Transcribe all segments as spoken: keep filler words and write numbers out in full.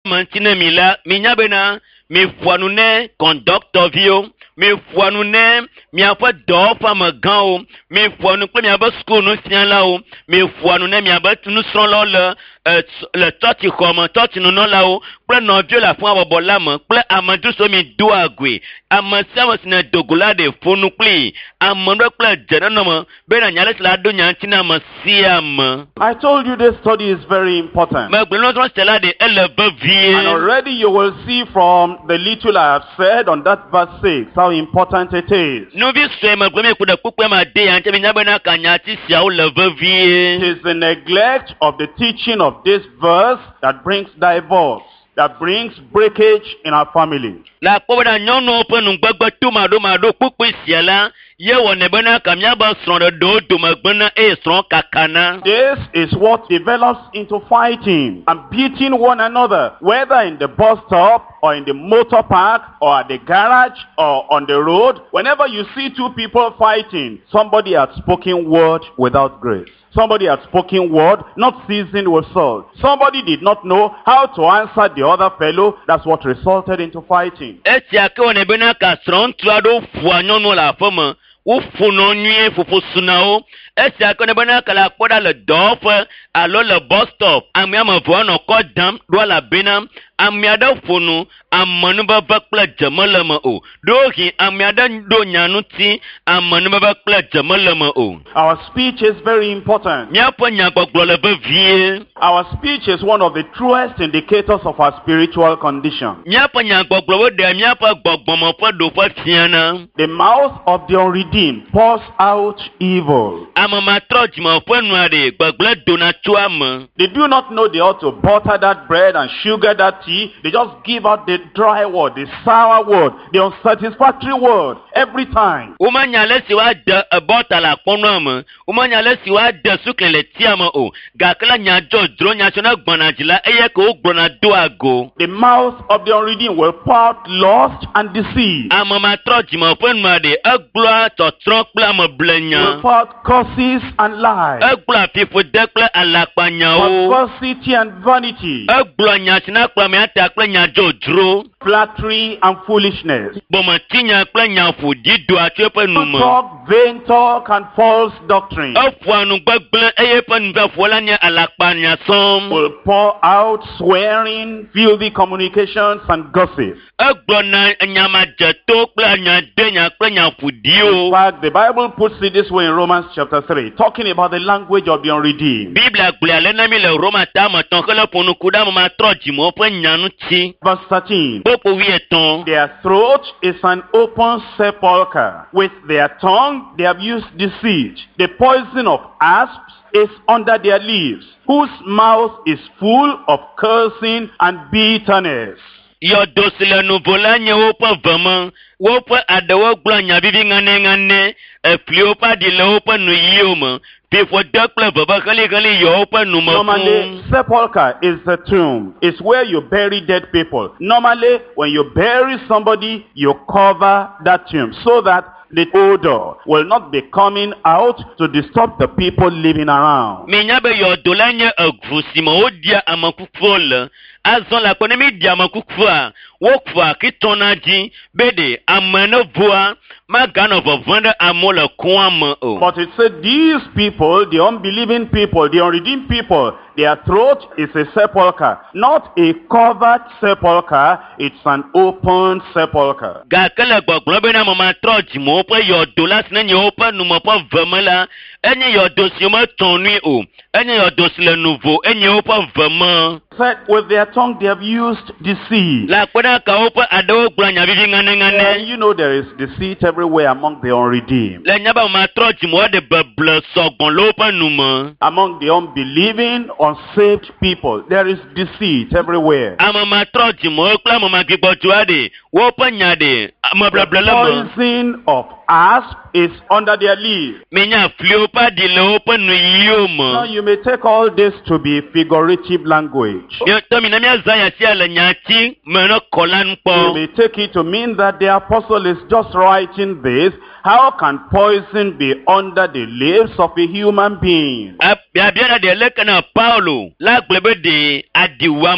mantina mila minya bena mi fuanu ne conductor vio mi fuanu ne mi afa do fa magao mi fuanu pe mi aba school no sian la o mi fuanu ne mi aba tunu son lo le le toti comme toti no no la o ple no vio la fun abo la mo ple amadu so mi do agwe amasa mo sina dogola de fonu pli amando ple jena no mo be na nyale la do nyan tina mo siam. I told you this study is very important. Me gbe no so stela de elebe vie. And already you will see from the little I have said on that verse six how important it is. No vi se me gbe me ku de pupe ma de yan te mi nyabe na kanya ti sia o lebe vie. It is the neglect of the teaching of this verse that brings divorce, that brings breakage in our family. La ko da nyono pe nu gbagba tu ma do ma do pupe sia la ye won ne bena kamya ba sron do do ma gbena e sron kakana. This is what develops into fighting and beating one another, whether in the bus stop or in the motor park or at the garage or on the road. Whenever you see two people fighting, somebody has spoken word without grace. Somebody had spoken word, not seasoned with salt. Somebody did not know how to answer the other fellow. That's what resulted into fighting. Etia ko ne bena ka sron tuado fuanyo no la fama. Ou funo nuye fufu sunao. Etia ko ne bena ka la poda le dof alo le bus stop. Amia ma vo no ko dam do la bena. Amia da funu amanu ba bakla jamalama o. Dohi amia da do nyanu ti amanu ba bakla jamalama o. Our speech is very important. Mia po nya gbogbo le be vie. Our speech is one of the truest indicators of our spiritual condition. Mia po nya gbogbo de mia po gbogbo mo po do po tiana. The mouth of the unredeemed pours out evil. Amama troj mo po nuade gbogbo do na tuam. They do not know they ought to butter that bread and sugar that tea. They just give out the dry word, the sour word, the unsatisfactory word every time. Umanya lesi wa de abota la konoma. Umanya lesi wa de sukle le tiama o. Gakala nya jo dro nya sona gbanajila eye ko gbona do ago. The mouth of the unredeemed will pour out lust and deceit. Amama troj mo po nuade agloa to tronkla mo blenya. Will pour out curses and lies. Agloa pifu dekle alakpanya o. Perversity and vanity. Agloa nya sina kwa me Flattery and foolishness. Talk, vain talk, and false doctrine. Will pour out swearing, filthy communications, and gossip. In fact, the Bible puts it this way in Romans chapter three, talking about the language of the unredeemed. Verse thirteen. Their throat is an open sepulchre. With their tongue they have used deceit. The poison of asps is under their lips, whose mouth is full of cursing and bitterness. Yo dosile no volanye opa vama wopa adawo glanya bibi ngane ngane e fliopa di leopa no yoma before dakla baba kali kali yo opa no ma. Normally, sepulchre is the tomb. It's where you bury dead people. Normally, when you bury somebody, you cover that tomb so that the odor will not be coming out to disturb the people living around. Menyabe yo dolanye agusima odia amakufol azon la konemi dia amakufwa wokwa kitonaji bede amana voa magana vovanda amola kwama o. But it said these people, the unbelieving people, the unredeemed people, their throat is a sepulchre, not a covered sepulchre, it's an open sepulchre. Gakala gbogbo na mama troj mo pe yo dolas na yo open no mo pa vamala enye yo dosima tonui o enye yo dosile nouveau enye opa vama. Said with their tongue they have used deceit. La kwena ka opa ado glanya bibi ngane ngane. You know there is deceit everywhere among the unredeemed. Le nyaba ma troj mo de bebble sogbon lopa numa. Among the unbelieving, unsaved people, there is deceit everywhere. Ama ma troj mo kla mo ma gboju ade wo pa nyade ma bla bla la. The poison of asp is under their lips. Menya fliopa di le opa no yoma. Now you may take all this to be figurative language. Yo to mi na mi azaya si ala nyati meno kolan po. You may take it to mean that the apostle is just writing this. How can poison be under the lips of a human being? Abiana de lekana Paulo la glebe de adiwama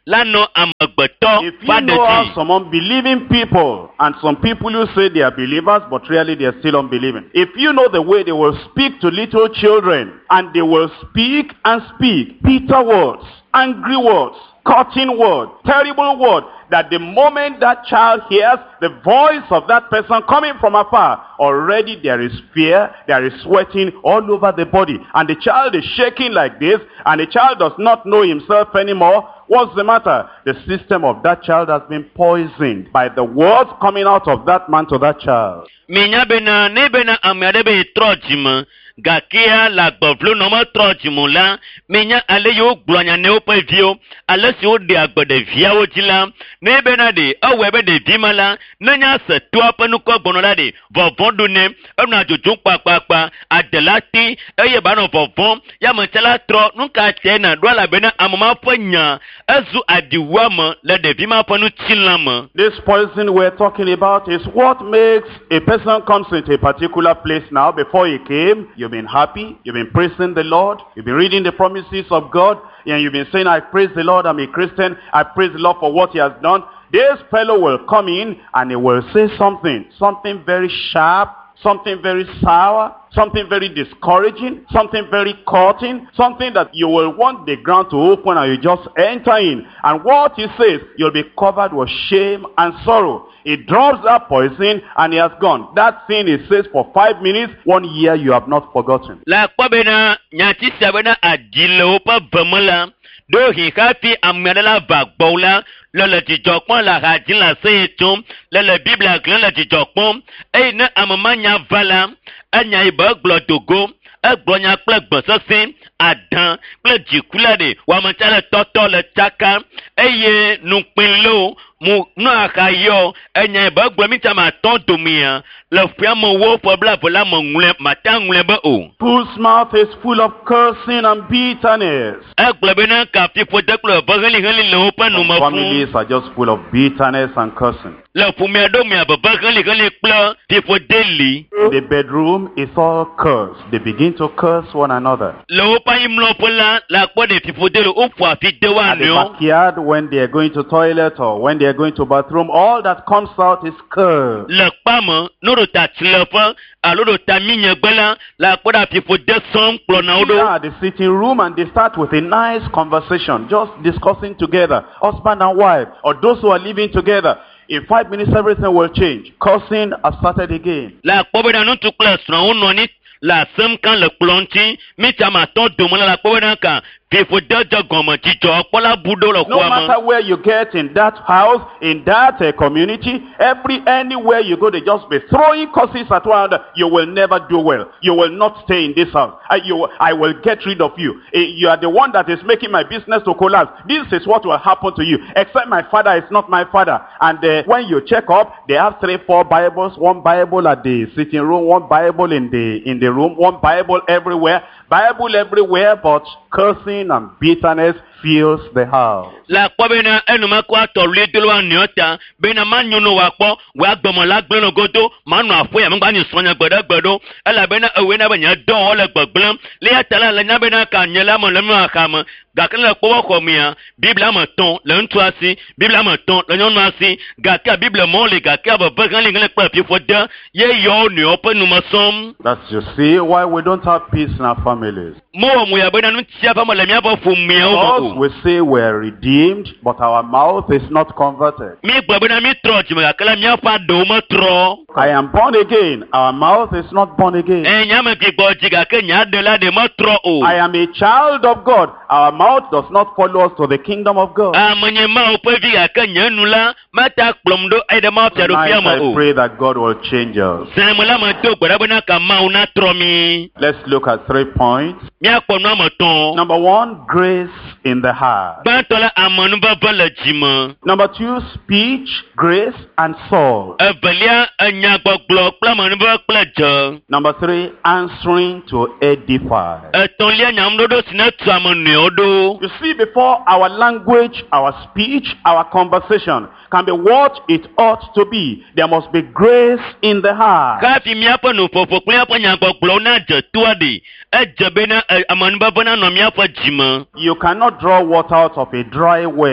lano amagbeto If you know fadeji. of some unbelieving people and some people who say they are believers but really they are still unbelieving. If you know the way they will speak to little children and they will speak and speak bitter words, angry words, cutting words, terrible words, that the moment that child hears the voice of that person coming from afar, already there is fear, there is sweating all over the body, and the child is shaking like this, and the child does not know himself anymore. What's the matter? The system of that child has been poisoned by the words coming out of that man to that child. Minya bena ne bena amedebe trojima. Gakia la gbovlo no ma trojimu la menya ale yo gblonya ne opa vio ale si o de agbede via o jila ne be na de awe be de bimala nanya se to apanu ko gbono la de vovon do ne enu ajojo papapa adelati eye ba no vovon ya mo tela tro nka che na do la be na amama fanya ezu adiwa mo le de bima panu chilama. This poison we're talking about is what makes a person comes into a particular place now. Before he came, you've been happy, you've been praising the Lord, you've been reading the promises of God, and you've been saying, I praise the Lord, I'm a Christian, I praise the Lord for what he has done. This fellow will come in and he will say something, something very sharp, something very sour, something very discouraging, something very cutting, something that you will want the ground to open and you just enter in. And what he says, you'll be covered with shame and sorrow. He drops that poison and he has gone. That thing he says for five minutes, one year you have not forgotten. La kwabena nyati sabena adilo pa vamala do hi kafi amela vagbola le le tijokpon la hadin la seyetum le le bible glan le tijokpon e na amamanya vala anya iba glodogo egbonya kple gbosose adan kple jikulade wa machale toto le chaka eye nupinlo mu no akayo enya iba gbomi tama ton domia le fiamo wo pobla bola mo ngule matangule ba o Whose mouth is full of cursing and bitterness. egbebena ka fifo deklo bageli heli le opa no mafu Families are just full of bitterness and cursing. le fumia do mi abageli heli kpla fifo deli The bedroom is all cursed. They begin to curse one another. le opa imlo pola la kpo de fifo delo ofu afi dewa At the no backyard, when they are going to toilet or when they are going to bathroom, all that comes out is cursed. le kpama no do ta tlefa alo do ta minya gbela la kpo da fifo de som kplo na They odo are at the sitting room and they start with a nice conversation, just discussing together, husband and wife, or those who are living together. In five minutes, everything will change. Cursing has started again. la kpo be na no tu kla sra uno ni la sem kan le klonti mi chama ton domola la kpo be na kan fifo de gomo jijo pola budo lo No kwa matter where you get in that house, in that uh, community, every anywhere you go, they just be throwing curses at one another. You will never do well. You will not stay in this house. I, you, I will get rid of you. Uh, you are the one that is making my business to collapse. This is what will happen to you. Except my father is not my father. And uh, when you check up, they have three, four Bibles. One Bible at the sitting room, one Bible in the in the room, one Bible everywhere. Bible everywhere, but cursing and bitterness fills the house. la kpo be na enuma kwa to le delo aniota be na manyono wa kpo wa gbomo la gbelo godo manu afo ya mgba ni sonya gbedo gbedo ela be na ewe na be nya do ole gbegblem le atala la nya be na ka nyela mo le mu akama gakele kpo ko mia bible ma ton le ntu asi bible ma ton le nyonu asi gaka bible mo le gaka ba ba kan le ngale kpa pifo de ye yo ni open no masom. That's you see why we don't have peace in our families. Mo mo ya be na nu tia fa mo le mia ba fo mia o Because we say we're redeemed, but our mouth is not converted. mi gbegbe na mi tro ti me gakele mia fa do mo tro I am born again. Our mouth is not born again. enya me ki gbo ji gake nya de la de mo tro o I am a child of God. Our mouth does not follow us to the kingdom of God. amonye ma o pe vi gake nya nula mata kplom do e de ma pia do pia Tonight mo I o pray that God will change us. sene mo la ma do gbara bo na ka ma o na tro mi Let's look at three points. mi akpo no mo ton Number one, grace in the heart. ba to la amonu ba ba la jima Number two, speech, grace, and soul. e belia enya gbogbo pla mo ba pla je Number three, answering to edify. e ton lia nyam do do sine tu amonu odo You see, before our language, our speech, our conversation can be what it ought to be, there must be grace in the heart. ka fi mi apa no fofo kle apa nya gbogbo na je tu ade e je be na amonu ba ba na no mi apa jima You cannot draw water out of a dry well.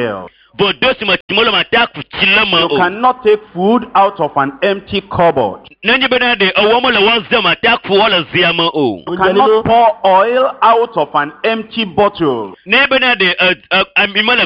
Bodo si matimolo mataku chilama You o. cannot take food out of an empty cupboard. Nani bena de awomo la wanze mataku wala ziyama o. You cannot pour oil out of an empty bottle. Ne bena de amimala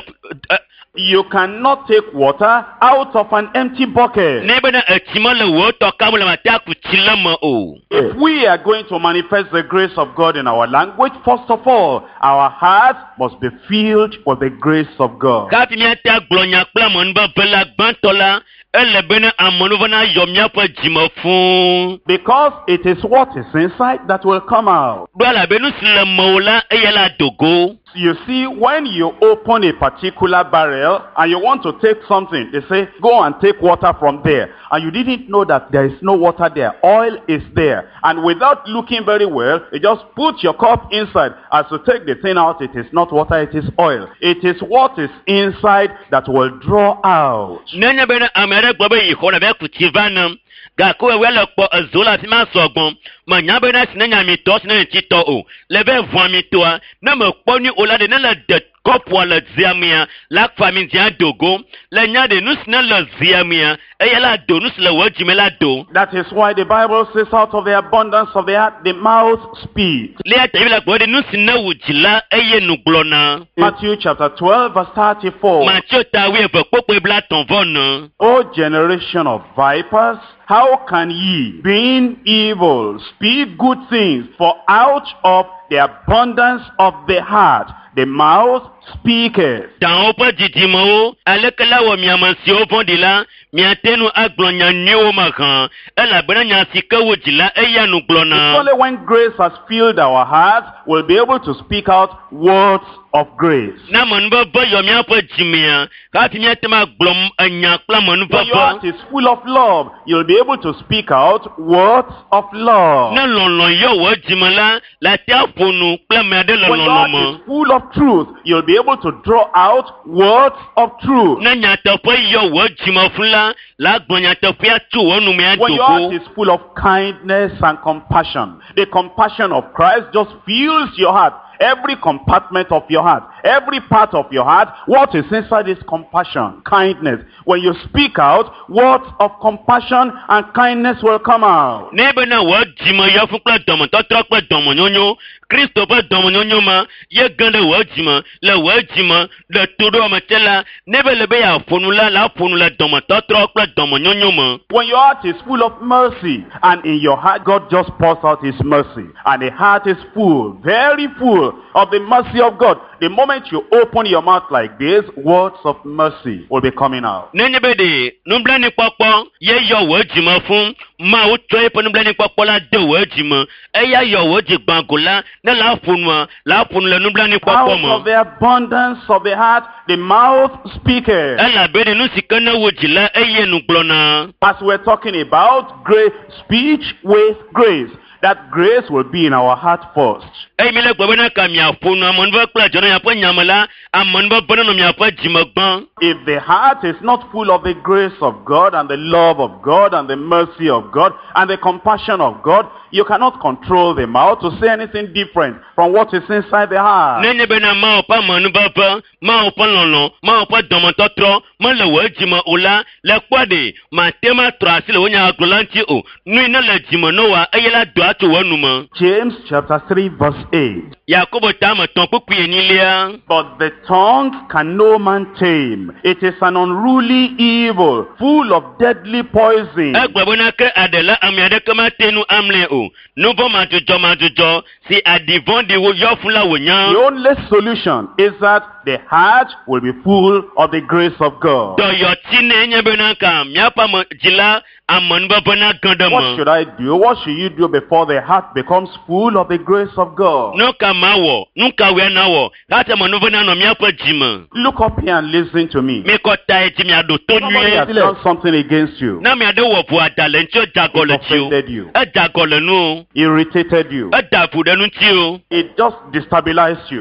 You cannot take water out of an empty bucket. ne bena atimala wo to kamula mataku chilama o. If we are going to manifest the grace of God in our language, first of all, our hearts must be filled with the grace of God. Kati miata glonya kpla monba bela gbantola ele bena amonuvana yomia pa jimofun. Because it is what is inside that will come out. Dwala benu sile mola eyela dogo. You see, when you open a particular barrel and you want to take something, they say, go and take water from there. And you didn't know that there is no water there. Oil is there. And without looking very well, you just put your cup inside. As you take the thing out, it is not water, it is oil. It is what is inside that will draw out. Nenya bena amere gbobe yikona be kutivana. Ga ko wele po azola ti ma sogbon. Ma nya bena sinenya mi to sinenya ti to o. Lebe vuan mi to a. Na me po ni olade na la de kop wala ziamia. La famille dia dogo. La nya de nous na la ziamia. E ya la do nous la wajime la do. That is why the Bible says out of the abundance of the heart, the mouth speaks. Le ata bila ko de nous na wujila eye nu glona. Matthew chapter twelve verse thirty-four. Ma chota we be popo bla ton von. O generation of vipers, how can ye, being evil, speak good things? For out of the abundance of the heart, the mouth speaketh. Dans opa didimo, alekala wa miamansi ovondila, miatenu aglonya niwo makan, ela benanya sika wujila eya nu glona. It's only when grace has filled our hearts, we'll be able to speak out words of grace. Na manba ba yomia pa jimia, kati miatema glom anya kla manba When your ba. heart is full of love, you'll be able to speak out words of love. Na lonlon yo wa jimala, la tia fonu kla mede la When your heart lonlon. is full of truth, you'll be able to draw out words of truth. Na nyata pa yo wa jimafula, la glonya ta pia tu wonu me When your heart adoko. is full of kindness and compassion, the compassion of Christ just fills your heart. Every compartment of your heart, every part of your heart, what is inside is compassion, kindness. When you speak out, words of compassion and kindness will come out. Nebe na wa jima ya fukla domo totra kwa domo nyonyo. Kristo pa domo nyonyo ma. Ye ganda wa jima. La wa jima. La todo matela. Nebe lebe ya fonula la fonula domo totra kwa domo nyonyo ma. When your heart is full of mercy, and in your heart God just pours out his mercy, and the heart is full, very full of the mercy of God, the moment you open your mouth like this, words of mercy will be coming out. Nenebe de. Numbla ni kwakwa. Ye yo wa jima fun. Ma u choye pa numbla ni kwakwa la de wa jima. E ya yo wa jigbangola. Na la fonwa. La fonula numbla ni kwakwa Out ma. of the abundance of the heart, the mouth speaketh. Ela bede nu sikana wujila eye nu glona. As we're talking about grace, speech with grace, that grace will be in our heart first. Ey mele gbe na ka mi afonu amonba kla jona ya pa nyamala amonba bana no mi apa jimagban. If the heart is not full of the grace of God and the love of God and the mercy of God and the compassion of God, you cannot control the mouth to say anything different from what is inside the heart. Nenye bena ma opa manuba pa ma opa lolo ma opa domototro ma le wa jima ola le kwade ma tema trasi le wonya aglolanti o nu ina le jima no wa eyela do atu wonuma. James chapter three verse eight. Yakobo ta ma ton poku enilia. But the tongue can no man tame. It is an unruly evil, full of deadly poison. Egbe na ke adela amiade kama tenu amle o. No bo ma jojo ma jojo si adivon di wo yo fun la wonya. The only solution is that the heart will be full of the grace of God. Do yo ti ne nye bena ka miapa mo jila amonba bana ganda What mo. should I do? What should you do before the heart becomes full of the grace of God? No ka mawo, no ka we na wo. Kata mo no bana no miapa jima. Look up here and listen to me. Me ko ta eti mi ado to Somebody has nue. done something against you. Na mi ado wo bu adale nti o jagole ti o. Offended you. E jagole nu. Irritated you. E dafu de nu ti o. It just destabilized you. E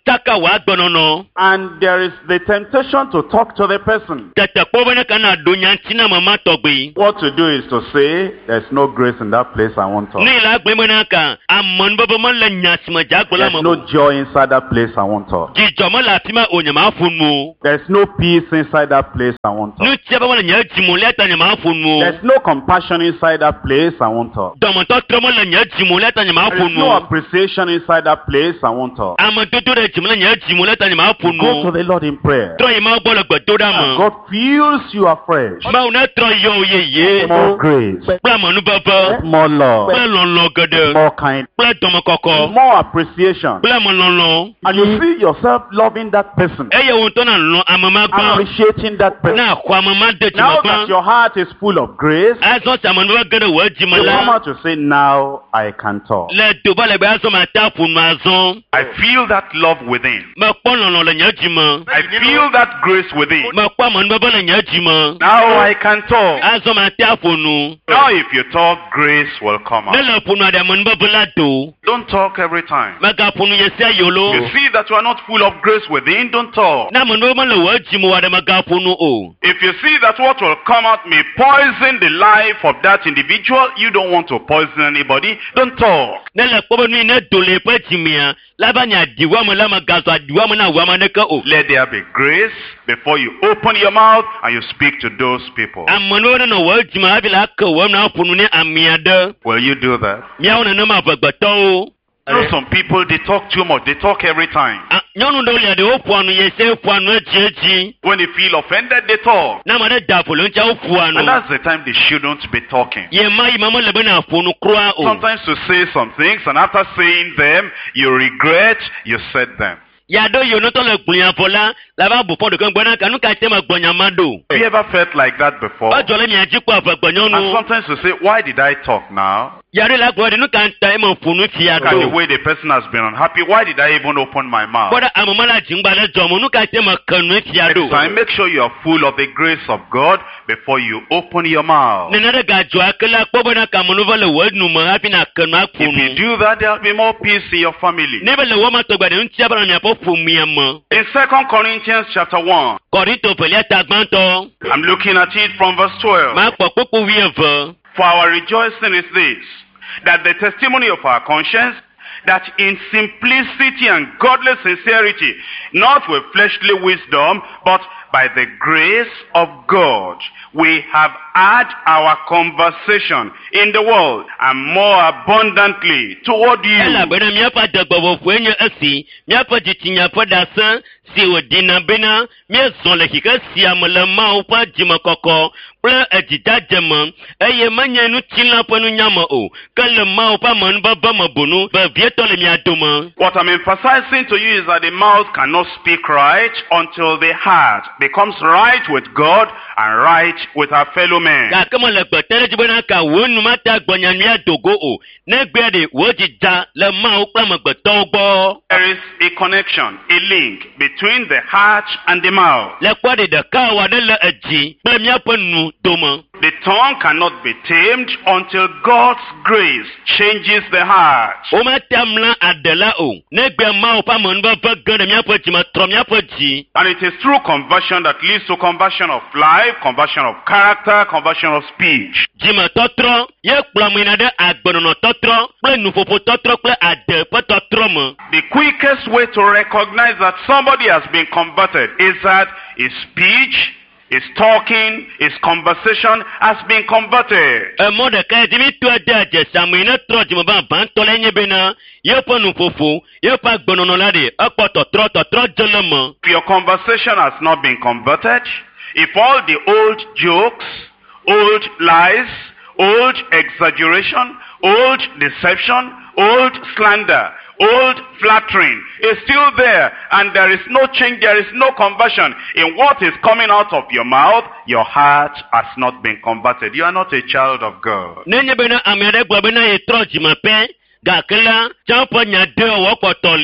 taka wa gbonono. And there is the temptation to talk to the person. Tete pobene kana dunya ntina mama togbe. What to do is to say, there's no grace in that place, I won't talk. Ni la gbe mona ka amon bobo mon la nyasima jagbola There's mo. no joy inside that place, I won't talk. Ji jomo la tima onyama funmu. There's no peace inside that place, I won't talk. Nu tiaba wala nya jimu leta nyama funmu. There's no compassion inside that place, I won't talk. Domo to tromo la nya jimu leta nyama There's no funmu. appreciation inside that place, I won't talk. Amadodo de jimu la nya jimu leta nyama Go to funmu. the Lord in prayer. Tro yima bolo gbododa And mo. God fills you afresh. Ma una tro yo ye ye. More grace, Bla mo nu baba. more love, Bla lon lo gede. more kind, Bla domo koko. more appreciation. Bla mo lon lo. And you see yourself loving that person, Eye won to na lo amama gba. appreciating that person. Na kwa mama de Now jima that gba. your heart is full of grace, Aso samon ba gede wa jima you come la. out to say, now I can talk. Le do ba le ba so ma ta fun ma zon. I feel that love within. Ma pon lon lo le nya jima. I feel that grace within. Ma kwa mon ba ba le nya jima. Now I can talk. Aso ma ta funu. Now if you talk, grace will come Le out. le funu de mon ba bla do. Don't talk every time. Ma ga funu ye se yolo. You see that you are not full of grace within, don't talk. Na mon ba le wa jima wa de ma ga funu o. If you see that what will come out may poison the life of that individual, you don't want to poison anybody, don't talk. Ne le ko nu ne do le pa jimia. La ba nya diwa mo la ma ga so diwa mo na wa ma ne ka o. Let there be grace before you open your mouth and you speak to those people. Amono na wa jima abila ka wa na funu ne amiada. Will you do that? Mia ona na ma bagbato o. You know, some people, they talk too much. They talk every time. Nyonu do le de o puanu ye se puanu echi. When they feel offended, they talk. Na ma de da folo ncha o puanu. And that's the time they shouldn't be talking. Ye mai mama le bana fonu kroa o. Sometimes to say some things, and after saying them, you regret you said them. Ya do yo no to le gbunya fola la ba bu fon de kan gbona kanu ka te ma gbonya mado. Have you ever felt like that before? O jole mi aji po afa gbonyo And nu. sometimes to say, why did I talk now? Ya re la gbo de nu kan ta e mo fonu ti Look at the ado. way the person has been unhappy. Why did I even open my mouth? Boda amama la jingba le jomo nu ka te ma kanu ti ado. Next time, make sure you are full of the grace of God before you open your mouth. Ne na de ga jo akela po bona ka mo nu va le wo nu ma happy na kanu If you akunu. do that, there will be more peace in your family. Ne be le wo ma to gba de nti abara mi apo fu mi ama. In Second Corinthians chapter one, Korinto pele ta gbanto. I'm looking at it from verse twelve. Ma po popo wi eva. For our rejoicing is this, that the testimony of our conscience, that in simplicity and godly sincerity, not with fleshly wisdom, but by the grace of God, we have had our conversation in the world, and more abundantly toward you. Ela bena mi apa de gbobo fu enye asi, mi apa jitinya pa dasan, si odina bena, mi zon le kika si amala ma o pa jima koko, ple ejida jema, eye manye nu tila pa nu nyama o, kale ma o pa man ba ba mabunu, ba vieto le mi adoma. What I'm emphasizing to you is that the mouth cannot speak right until the heart becomes right with God and right with our fellow men. Ka kama le gbe tere jibena ka wonu mata gbonya mi adogo o, ne gbe de wo jija le ma o pa ma gbe to gbo. There is a connection, a link between the heart and the mouth. Le kwa de de ka wa de le eji, ple mi apa nu doma. The tongue cannot be tamed until God's grace changes the heart. O ma tamla adela o, ne gbe ma o pa mo nba va gan de mi apa ji ma tro mi apa ji. And it is through conversion that leads to conversion of life, conversion of character, conversion of speech. Jima totro, ye kpla mo ina de agbonono totro, ple nufofo totro ple ade pe totro mo. The quickest way to recognize that somebody has been converted is that his speech, his talking, his conversation has been converted. E mo de ka di mi to ade aje samu ina tro jima ba ban to le nye bena, ye pe nufofo, ye pa agbonono la de, akpo totro totro jele mo. If your conversation has not been converted, if all the old jokes, old lies, old exaggeration, old deception, old slander, old flattering is still there, and there is no change, there is no conversion in what is coming out of your mouth, your heart has not been converted. You are not a child of God. Nenye bena amere gba bena ye tro jima pe, ga kela, champa nya de wo potoli,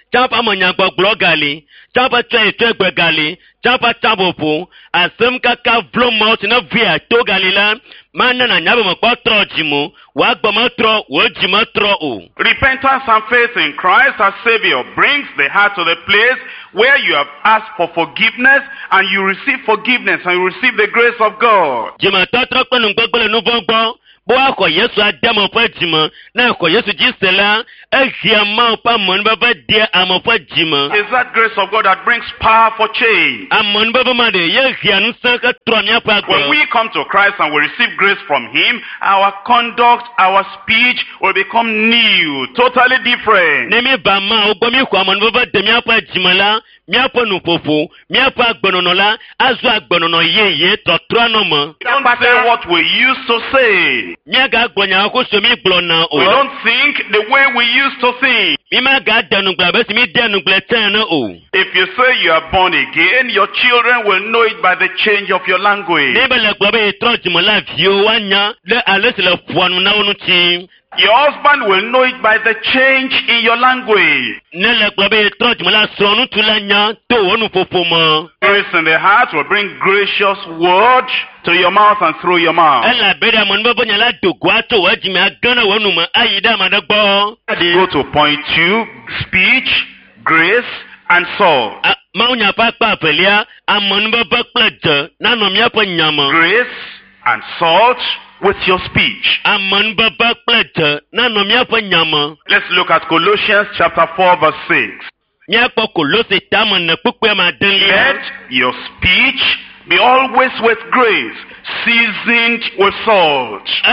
Chapa manyakwa glogali, chapa twe twe gali, chapa chabopo, asem kaka vlomot na via to galila, mana na nyaba makwa tro jimo, wagba matro, wajima tro o. Repentance and faith in Christ as Savior brings the heart to the place where you have asked for forgiveness and you receive forgiveness and you receive the grace of God. Jima tatra kwa nungbele nuvongbo. Boa ko Yesu adamo fa jima na ko Yesu jisela ehia ma pa mon baba dia amo fa jima. Is that grace of God that brings power for change? Amon baba ma de ye hia nu san ka tromia pa ko. When we come to Christ and we receive grace from him, our conduct, our speech will become new, totally different. Nemi ba ma ogbo mi ko amon baba de mi apa jima la mi apa nu fofo mi apa agbonono la azu agbonono ye ye totro no mo. Don't say what we used to say. We don't think the way we used to think. If you say you are born again, your children will know it by the change of your language. Your husband will know it by the change in your language. Grace in the heart will bring gracious word to your mouth and through your mouth. Go to point two, speech, grace, and salt. Grace and salt with your speech. Let's look at Colossians chapter four verse six. Let your speech be always with grace, seasoned with salt. I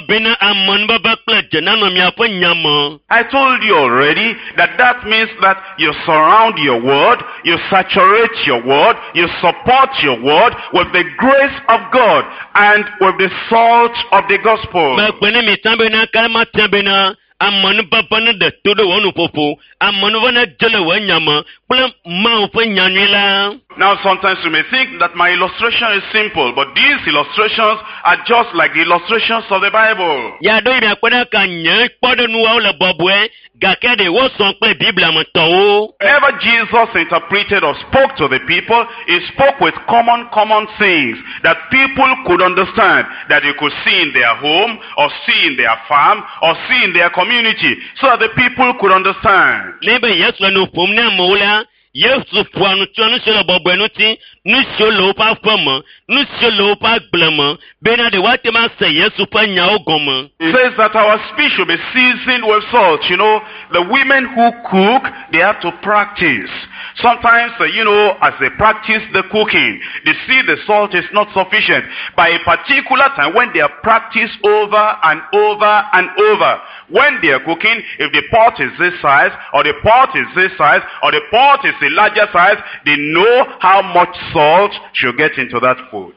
told you already that that means that you surround your word, you saturate your word, you support your word with the grace of God and with the salt of the gospel. Now sometimes you may think that my illustration is simple, but these illustrations are just like the illustrations of the Bible. Whenever Jesus interpreted or spoke to the people, he spoke with common, common things that people could understand, that you could see in their home, or see in their farm, or see in their community, so that the people could understand. Yesu puanu tuanu selo bobenuti nusolo pa fama nusolo pa glama bena de watema say Yesu pa nya ogoma. It says that our speech should be seasoned with salt. You know, the women who cook, they have to practice. Sometimes, uh, you know, as they practice the cooking, they see the salt is not sufficient. By a particular time, when they are practiced over and over and over, when they are cooking, if the pot is this size, or the pot is this size, or the pot is a larger size, they know how much salt should get into that food.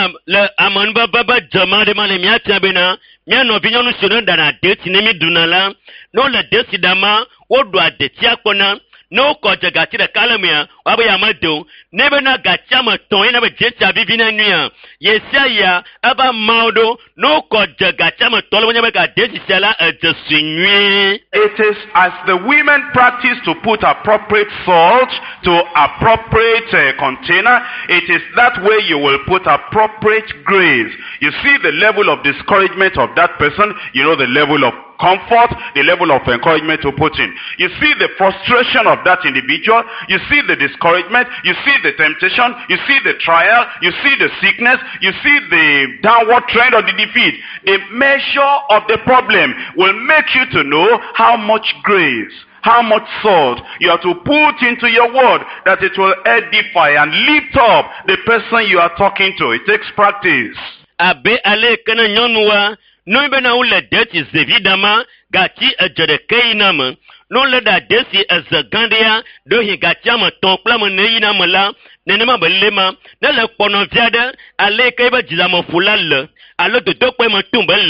No koja gatira kalamia wabu ya mado nebe na gachama ton ina be jecha bibina nuya yesaya aba maudo no koja gachama tolo nyebe ga desi sala ejesinwe. It is as the women practice to put appropriate salt to appropriate uh, container, it is that way you will put appropriate grace. You see the level of discouragement of that person, you know the level of comfort, the level of encouragement to put in. You see the frustration of that individual, you see the discouragement, you see the temptation, you see the trial, you see the sickness, you see the downward trend of the defeat. A measure of the problem will make you to know how much grace, how much salt you have to put into your word, that it will edify and lift up the person you are talking to. It takes practice. Abe ale kana nyonwa no be na ule deti zevidama gati ejere keinama no le da desi ezagandia do hi gati ama ton plama ne na mala nenema belema na le pono viada ale kai ba jilama fulal alo de dokwe ma tumbel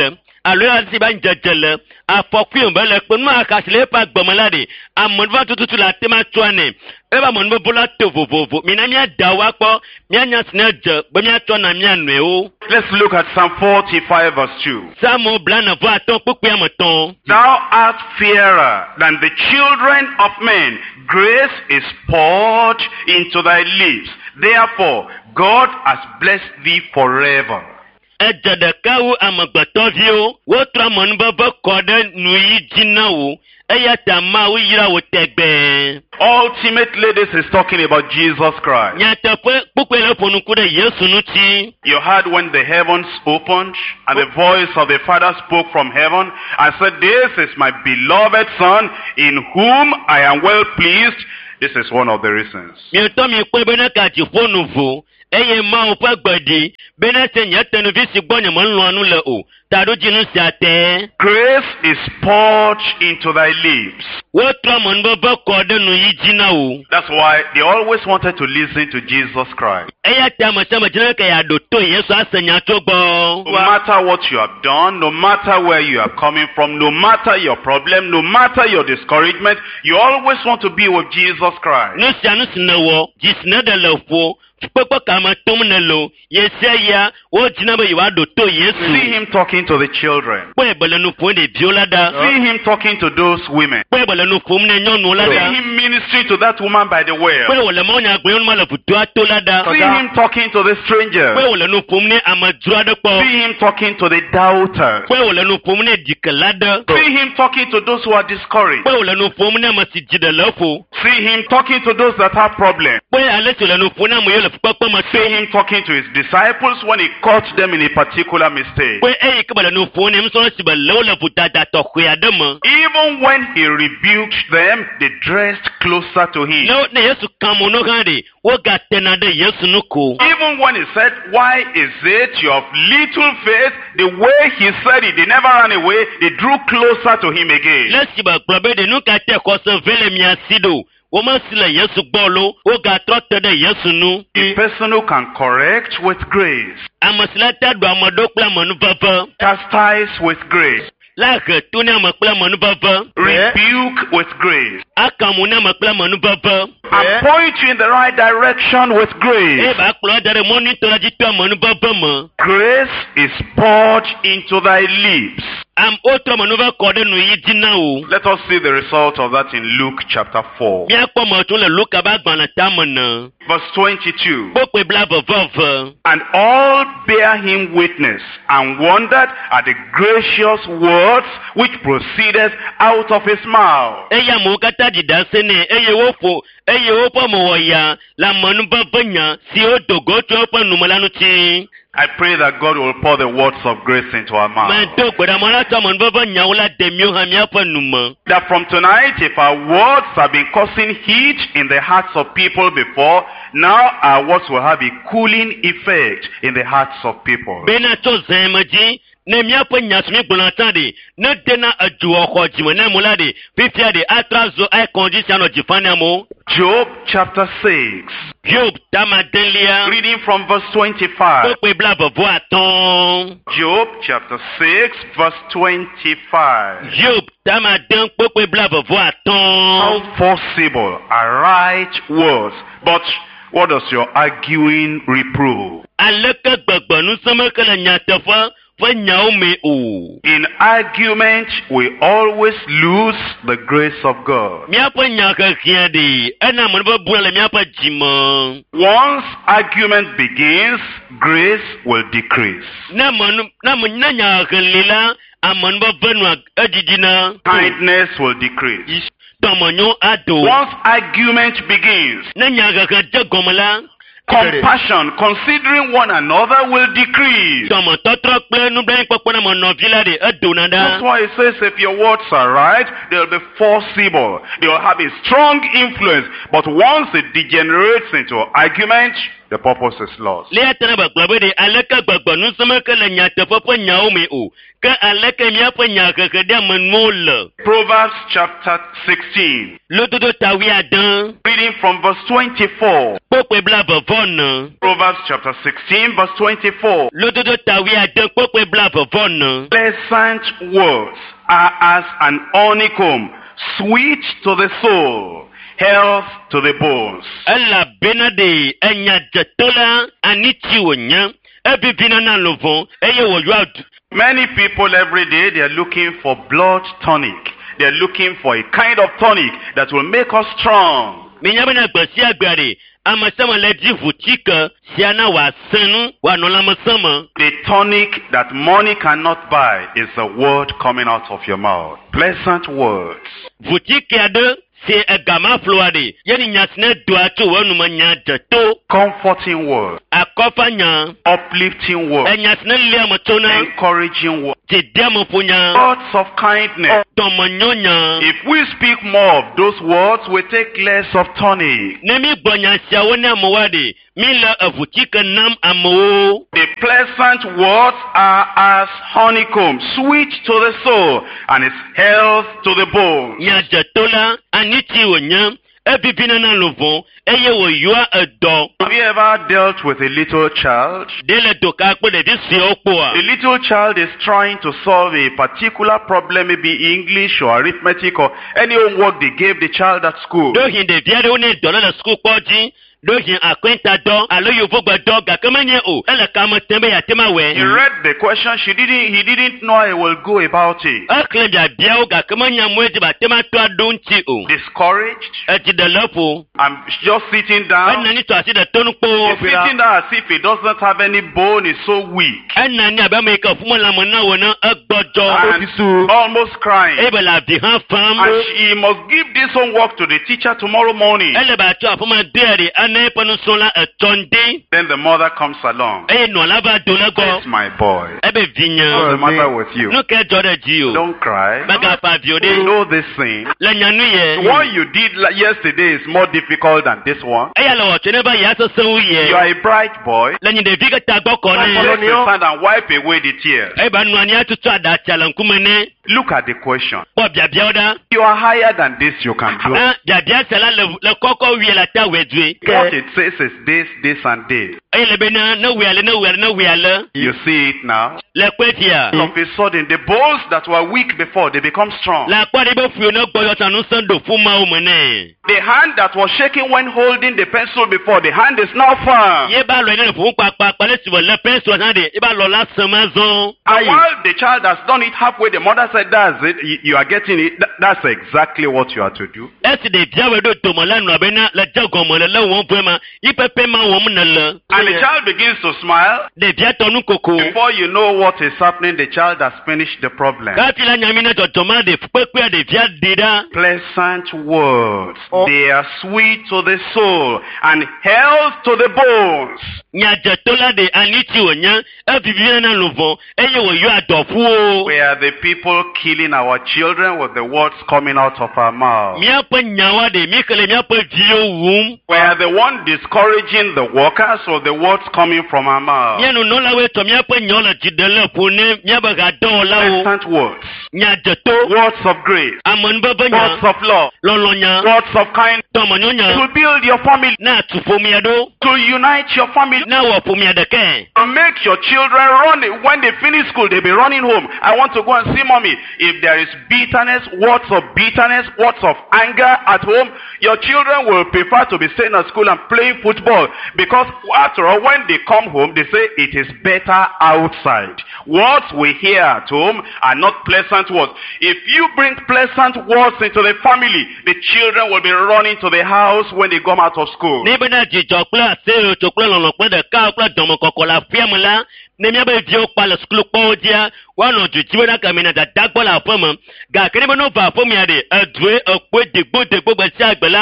alo asi ba njejele afɔkui on be le kpe nu akasi le pa gbɔmela de amɔnuva tututu la tema tsoane eba mɔnuva bola to vovovo mina mia da wa kpɔ mia nya sine dze be mia tsɔ na mia nɔewo. Let's look at Psalm forty-five verse two. Samu blana vo atɔ kpekpe ametɔn. Thou art fairer than the children of men. Grace is poured into thy lips. Therefore, God has blessed thee forever. Edze ɖeka wu amegbetɔviwo wotrɔ mɔnuveve kɔ ɖe nuyi dzi na wo eya ta Mawu yra wo tegbe. Ultimately, this is talking about Jesus Christ. Nyateƒe kpukpe le ƒo nuku ɖe Yesu ŋuti. You heard when the heavens opened and the voice of the Father spoke from heaven and said, "This is my beloved Son in whom I am well pleased." This is one of the reasons. Mietɔ mi kpe bena ka dziƒo nu vo eye Mawu ƒe gbeɖi bena se nye tenuvi si gbɔ nye melɔ̃a nu le o ta ɖo dzinu sia te. Grace is poured into thy lips. Wotrɔ mɔnuveve kɔ ɖe nuyi dzi na wo. That's why they always wanted to listen to Jesus Christ. Eya ta ame sia ame dzina ke yeaɖo to Yesu ase nya tso gbɔ. No matter what you have done, no matter where you are coming from, no matter your problem, no matter your discouragement, you always want to be with Jesus Christ. Nu sia nu si nèwɔ dzi si ne ɖe le ƒo kpekpe kame tom ne lo yesia ya wo dzina be yewoaɖo to Yesu. See him talking to the children. Kpɔe be le nu ƒom ɖeviwo la ɖa. See him talking to those women. Kpɔe be le nu ƒom ne nyɔnuwo la See ɖa. him ministering to that woman by the well. Kpɔe wòle mawunya gblɔm ma le ʋutoa to la ɖa. See him talking to the strangers. Kpɔe wòle nu ƒom ne amedzro aɖe kpɔ. See him talking to the doubters. Kpɔe wòle nu ƒom ne dikela ɖe. See him talking to those who are discouraged. Kpɔe wòle nu ƒom ne ame si dzi ɖe le ƒo. See him talking to those that have problems. Kpɔe ale si wòle nu ƒom ne ame yiwo le fukpekpe me See to. him talking to his disciples when he caught them in a particular mistake. Kpɔe eyi ke be le nu ƒom ne nusrɔ̃la si be le wo le ʋudada tɔxɛ aɖe me. Even when he rebuked them, they dressed closer to him. Ne ne Yesu kan mo no hã ɖe wogatena ɖe Yesu nu ko. Even when he said, "Why is it you have little faith?" the way he said it, they never ran away. They drew closer to him again. Le si be gblɔ be ɖe nu ka te xɔse ve le mia si ɖo. Womasi le Yesu gbɔ lo wogatrɔ te ɖe Yesu nu. A person who can correct with grace, Ame si le te ɖo ame ɖo kple amenuveve. chastise with grace, La he to ne ame kple amenuveve. rebuke with grace, Akamu ne ame kple amenuveve. and point you in the right direction with Eye grace. ba kplɔ da ɖe mɔnu to la dzi to amenuveve me. Grace is poured into thy lips. Am wotrɔ amenuveve kɔ ɖe nu yi dzi na wo. Let us see the result of that in Luke chapter four, Míakpɔ mɔtso le Luka be agbalẽ tame ne. verse twenty-two. Kpokpe bla veveve. And all bear him witness, and wondered at the gracious words which proceeded out of his mouth. Eye amewo katã ɖi ɖase nɛ eye woƒo eye woƒe mewɔya le amenuveve nya siwo do go tso woƒe nume la ŋuti. I pray that God will pour the words of grace into our mouth. Medo gbeɖamɔ la tso amenuveve nyawo la de mío hã míaƒe nume. That from tonight, if our words have been causing heat in the hearts of people before, now our words will have a cooling effect in the hearts of people. Bena tso zẽ me dzi ne míaƒe nya si mí gblɔna tsã ɖe ne dena edzoa xɔ dzime ne mo la ɖe fifia ɖe atra zo aikɔn dzi sia nɔ dzi fã ne amewo. Job chapter six, Job tamadelia. reading from verse twenty-five. Kpokpe bla vevo atɔ̃. Job chapter six, verse twenty-five. Job tamadem kpokpe bla vevo atɔ̃. How forcible are right words, but what does your arguing reprove? Aleke gbegbe nuseme ke le nyateƒe ƒe nyawo me o. In argument, we always lose the grace of God. Míaƒe nyahehiã ɖe ena amenuveve buna le míaƒe dzime. Once argument begins, grace will decrease. Ne menu ne me ne nyahehe li la amenuveve nua edidina. Kindness will decrease. Dɔmenyo aɖo. Once argument begins, Ne nyahehe de gɔme la. compassion, considering one another, will decrease. Dɔmetɔtrɔ kple nublanuikpɔkpɔ na menɔvi la ɖe edona That's ɖa. why it says if your words are right, they'll be forcible. They'll have a strong influence. But once it degenerates into argument, the purpose is lost. Le atana ba gbabe de alaka gbagba nu sama ka la nya tefo po nya o me o. Ka alaka mi apa nya ka ka da manmol. Proverbs chapter sixteen. Lototo tawi adan. Reading from verse twenty-four. Pope bla bavon. Proverbs chapter sixteen verse twenty-four. Lototo tawi adan pope bla bavon. Pleasant words are as an honeycomb, sweet to the soul, health to the bones. Ella benade enya jetola aniti wonya ebibina na lovon eye wo yuad. Many people every day, they are looking for blood tonic. They are looking for a kind of tonic that will make us strong. Minyabana gbasi agbare amasama leji vutika siana wa senu wa nolamasama. The tonic that money cannot buy is the word coming out of your mouth. Pleasant words. Vutika ade se agama floade yeni nyasne duato wonu manya jato. Comforting words. Akofanya Uplifting words. enyasne le motona Encouraging words. jedemo punya Words of kindness. tomonyonya. If we speak more of those words, we take less of tonic. Nemi bonya siawone amwade mila avutika nam amo. The pleasant words are as honeycomb, sweet to the soul, and its health to the bones. Nya jatola aniti wonya ebibina na lovon eye wo yua edo. Have you ever dealt with a little child? Dele doka akpo de disi okpo A a. little child is trying to solve a particular problem, maybe English or arithmetic or any homework they gave the child at school. Do hin de viare one dola na school kwaji. Do hin akwenta do alo yovo gba do ga kamanye o. Ele kama tembe ya tema He we. read the question, she didn't, he didn't know how he will go about it. Akle bia bia o ga kamanya mweji ba tema to adonchi o. Discouraged, Eti de lopo. I'm just sitting down. Ana ni to asi de tonu po. He's sitting down as if he doesn't have any bone, he's so weak. Ana ni abame ka fumo la mona wona agbojo. And almost crying. Ebe la bi han fam. And he must give this homework to the teacher tomorrow morning. Ele ba to afuma dere ana panu sola etonde. Then the mother comes along. E no la ba do la go. That's my boy. Ebe What's the vinya. matter with you? No ke jore ji o. Don't cry. Baga pa You biode. know this thing. La nyanu The ye. one you did la- yesterday is more difficult than this one. E ya lo tene ba ya so san You ye. are a bright boy. La nyi de vika ta gbo ko Let ne. me stand and wipe away the tears. E ba nu ani atutu ada chala nkumene. Look at the question. Po bia bia oda. You are higher than this, you can do. Ah bia bia sala le le koko wi la ta wedue. What it says is this, this, and this. E le be na no wi ale no wi ale no wi ale. You see it now. Le kwetia. All of a sudden, the bones that were weak before, they become strong. La kwa de bo fu no gbo yo tanu san do fu ma o mene. The hand that was shaking when holding the pencil before, the hand is now firm. Ye ba lo ni fu pa pa pa le si bo le pencil na de. E ba lo la san ma zon. And while the child has done it halfway, the mother said, that's it, you, you are getting it. Th- that's exactly what you are to do. Esi de bia we do to mo la nu abena la jagon mo le le won fu ma. Yi pepe ma won mu na le. And the child begins to smile. De bia tonu koko. Before you know what is happening, the child has finished the problem. Ka ti la nyami na to to ma de pepe de bia de da. Pleasant words. They are sweet to the soul and health to the bones. Nya jetola de aniti onya. E bibina na lovon. Eye wo yo adofu o. We are the people killing our children with the words coming out of our mouth. Mia pe nyawa de mi kele mia pe dio wum. We are the one discouraging the workers with the words coming from our mouth. Mia no no la we to mia pe nyola jidele pone mia ba ga do la o. Pleasant words. Nya jeto. Words of grace. Amon ba ba Words nya. of love. Lolonya. Words of kindness. Tomo nyonya. To build your family. Na tufo mia do. To unite your family. Na wo po mia de ke. To make your children run. When they finish school, they'll be running home. I want to go and see mommy. If there is bitterness, words of bitterness, words of anger at home, your children will prefer to be staying at school and playing football. Because after all, when they come home, they say it is better outside. Words we hear at home are not pleasant words. If you bring pleasant words into the family, the children will be running to the house when they come out of school. Ni be na jijo kla se o to kla lolo pe de ka kla domo kokola fiamla. Ne mia be dio pa le skulu po dia. Wa no ju ti we na kamina da dagbola famo. Ga kini be no va fo mi ade. Adue okwe degbo degbo gba si agbela.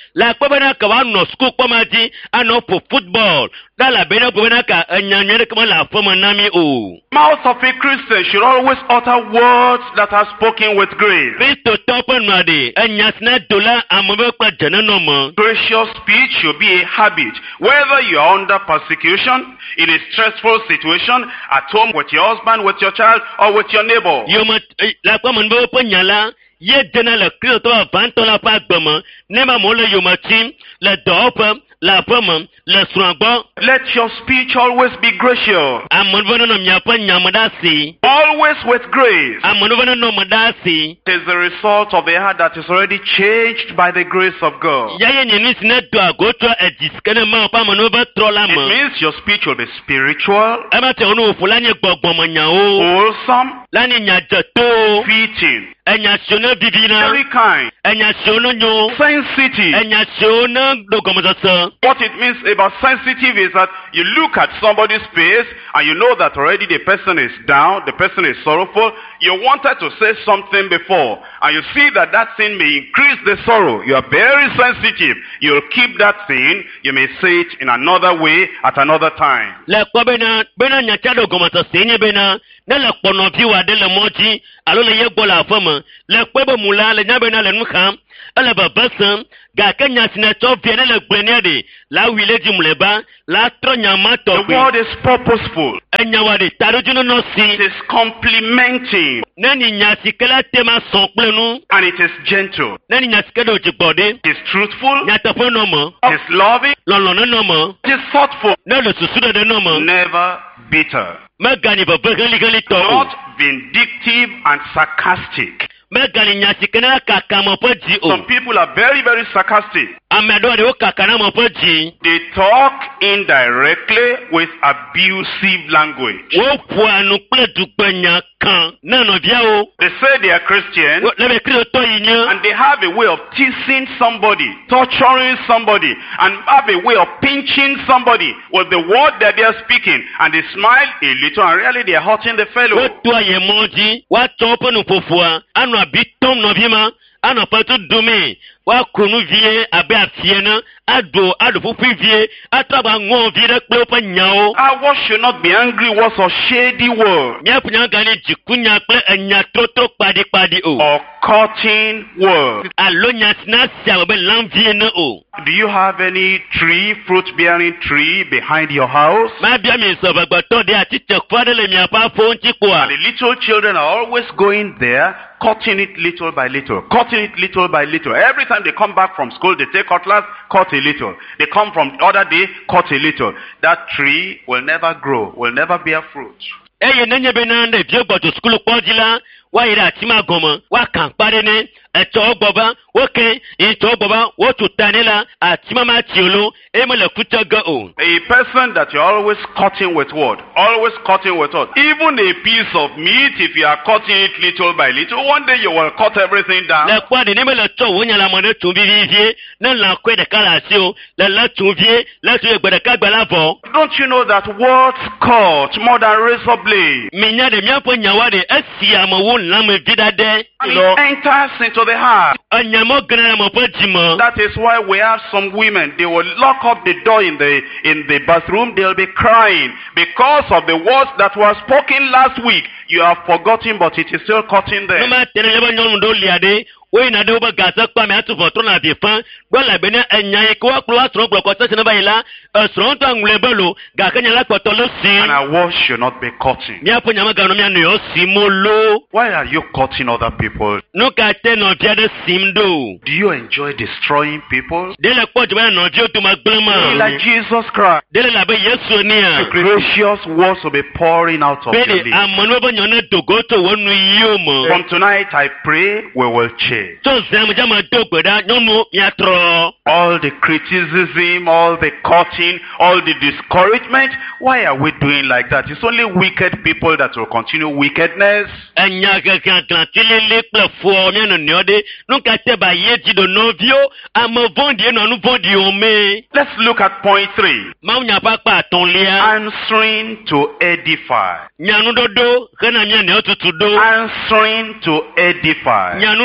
La kpebena ka wa no school kpamaji ano po football. Da la bena kpebena ka anyanyere kama la fama nami o. Mouth of a Christian should always utter words that are spoken with grace. Kristo topen made anyasna dola amobe kwa jana no mo. Gracious speech should be a habit. Whether you are under persecution, in a stressful situation, at home with your husband, with your child, or with your neighbor. Yo ma la kwa manbo panyala ye jana la Kristo avanto la pa gbama nema mo le yo ma tim le dopa la fama le swangbo. Let your speech always be gracious. Amonbo no nyapa nyamadasi. Always with grace. Amonbo no madasi. It is the result of a heart that is already changed by the grace of God. Yaye nyeni sine do agoto ediskene ma pa manova trola It ma. means your speech will be spiritual, Ema te onu fulani gbogbomo nya o. wholesome, Lani nya jato. fitting, Enya shono divina. very kind, Enya shono nyo. sensitive. Enya shono dogomosa. What it means about sensitive is that you look at somebody's face and you know that already the person is down, the person is sorrowful. You wanted to say something before and you see that that thing may increase the sorrow. You are very sensitive. You'll keep that thing. You may say it in another way at another time. Le kwa bena bena nya cha dogomosa senye bena. Ne le kpono fi wa de le moji. Alo le ye gbola fama. Le kwebo mula le nya bena le nuka. Ele babasam ga kenya sina to viene le gbenede la wile di muleba la tronya mato. The word is purposeful. Enya wade tarojuno no si. It is complimenting Nani nyasi kala tema sonplenu. and it is gentle. Nani nyasi kala ojibode. It is truthful. Nyata po no mo. It is loving. Lolono no mo. It is thoughtful. Ne le susudo de no mo. Never bitter. Megani baba gali gali to. Not vindictive and sarcastic. Megani nyasi kala kakamo po ji o. Some people are very, very sarcastic. Amedo de o kakana mo po ji. They talk indirectly with abusive language. Wo puanu ple dugbenya kan. Nano bia o. They say they are Christian Lebe kri to yinya. and they have a way of teasing somebody, torturing somebody, and have a way of pinching somebody with the word that they are speaking. And they smile a little and really they are hurting the fellow. Wo tua ye moji. Wa chopo nu fofua. Anu abitom no bima. Anu patu dume. Wa kunu vie abe afie na. Ado ado fufi vie. Ataba ngo vie de kple pa nyao. Our words should not be angry words or shady words Mia punya gani jikunya kple enya trotro padi padi o. or cutting words. Alo nya sina sia be lanvie na o. Do you have any tree, fruit-bearing tree behind your house? Ma bia mi so bagbato de ati tekfade le mia pa fo nti kwa. And the little children are always going there, cutting it little by little, cutting it little by little. Every time they come back from school, they take cutlass, cut a little. They come from the other day, cut a little. That tree will never grow, will never bear fruit. Eye nenye be na nde vie gbo to school kpojila. Wa ira ati ma gomo. Wa kan pare ne. Eto ogboba. Oke. Eto ogboba. Wo tutanela. Ati mama tiolo. Eme le kutaga o. A person that you're always cutting with what? Always cutting with what? Even a piece of meat, if you are cutting it little by little, one day you will cut everything down. Le kwa de neme le to wo nya la mo ne tun bi vie. Na la kwe de kala si o. Le la tun vie. La tu egbe de kagba la vo. Don't you know that words cut more than razor blade? Minya de mia po nyawa de esi amawo nlame vidade. And it enters into the heart. Anyamo gana mo po jimo. That is why we have some women, they will lock up the door in the in the bathroom, they'll be crying because of the words that were spoken last week. You have forgotten, but it is still cutting there. No ma tene leba nyonu do liade. We na de oba gasa kwa me atu fotro na bi fan. Gbo la be na enyan ko wa klo asro gbo ko tese na ba ila. Asro to angle belo ga kanya la kpoto lo si. And our words should not be cutting. Mi apo nyama ga no mi anu yo simolo. Why are you cutting other people? No ka te no bia de simdo. Do you enjoy destroying people? De le po jwa no bi o to ma Be like glama. Jesus Christ. De le la be Yesu ni a. Gracious words will be pouring out of your Be lips. amonu bo nyone dogoto wonu yomo. From tonight, I pray we will change. So zam jama dogbeda nyomu mi atro. All the criticism, all the cutting, all the discouragement, why are we doing like that? It's only wicked people that will continue wickedness. Enya kankan kan tilele ple fo mi anu nyode. No ka te ba ye ti do novio. Amo vondi no anu vondi o me. Let's look at point three. Ma nya pa pa ton lia. Answering to edify. Nyanu dodo kana nya ne otutu do. Answering to edify. Nyanu dodo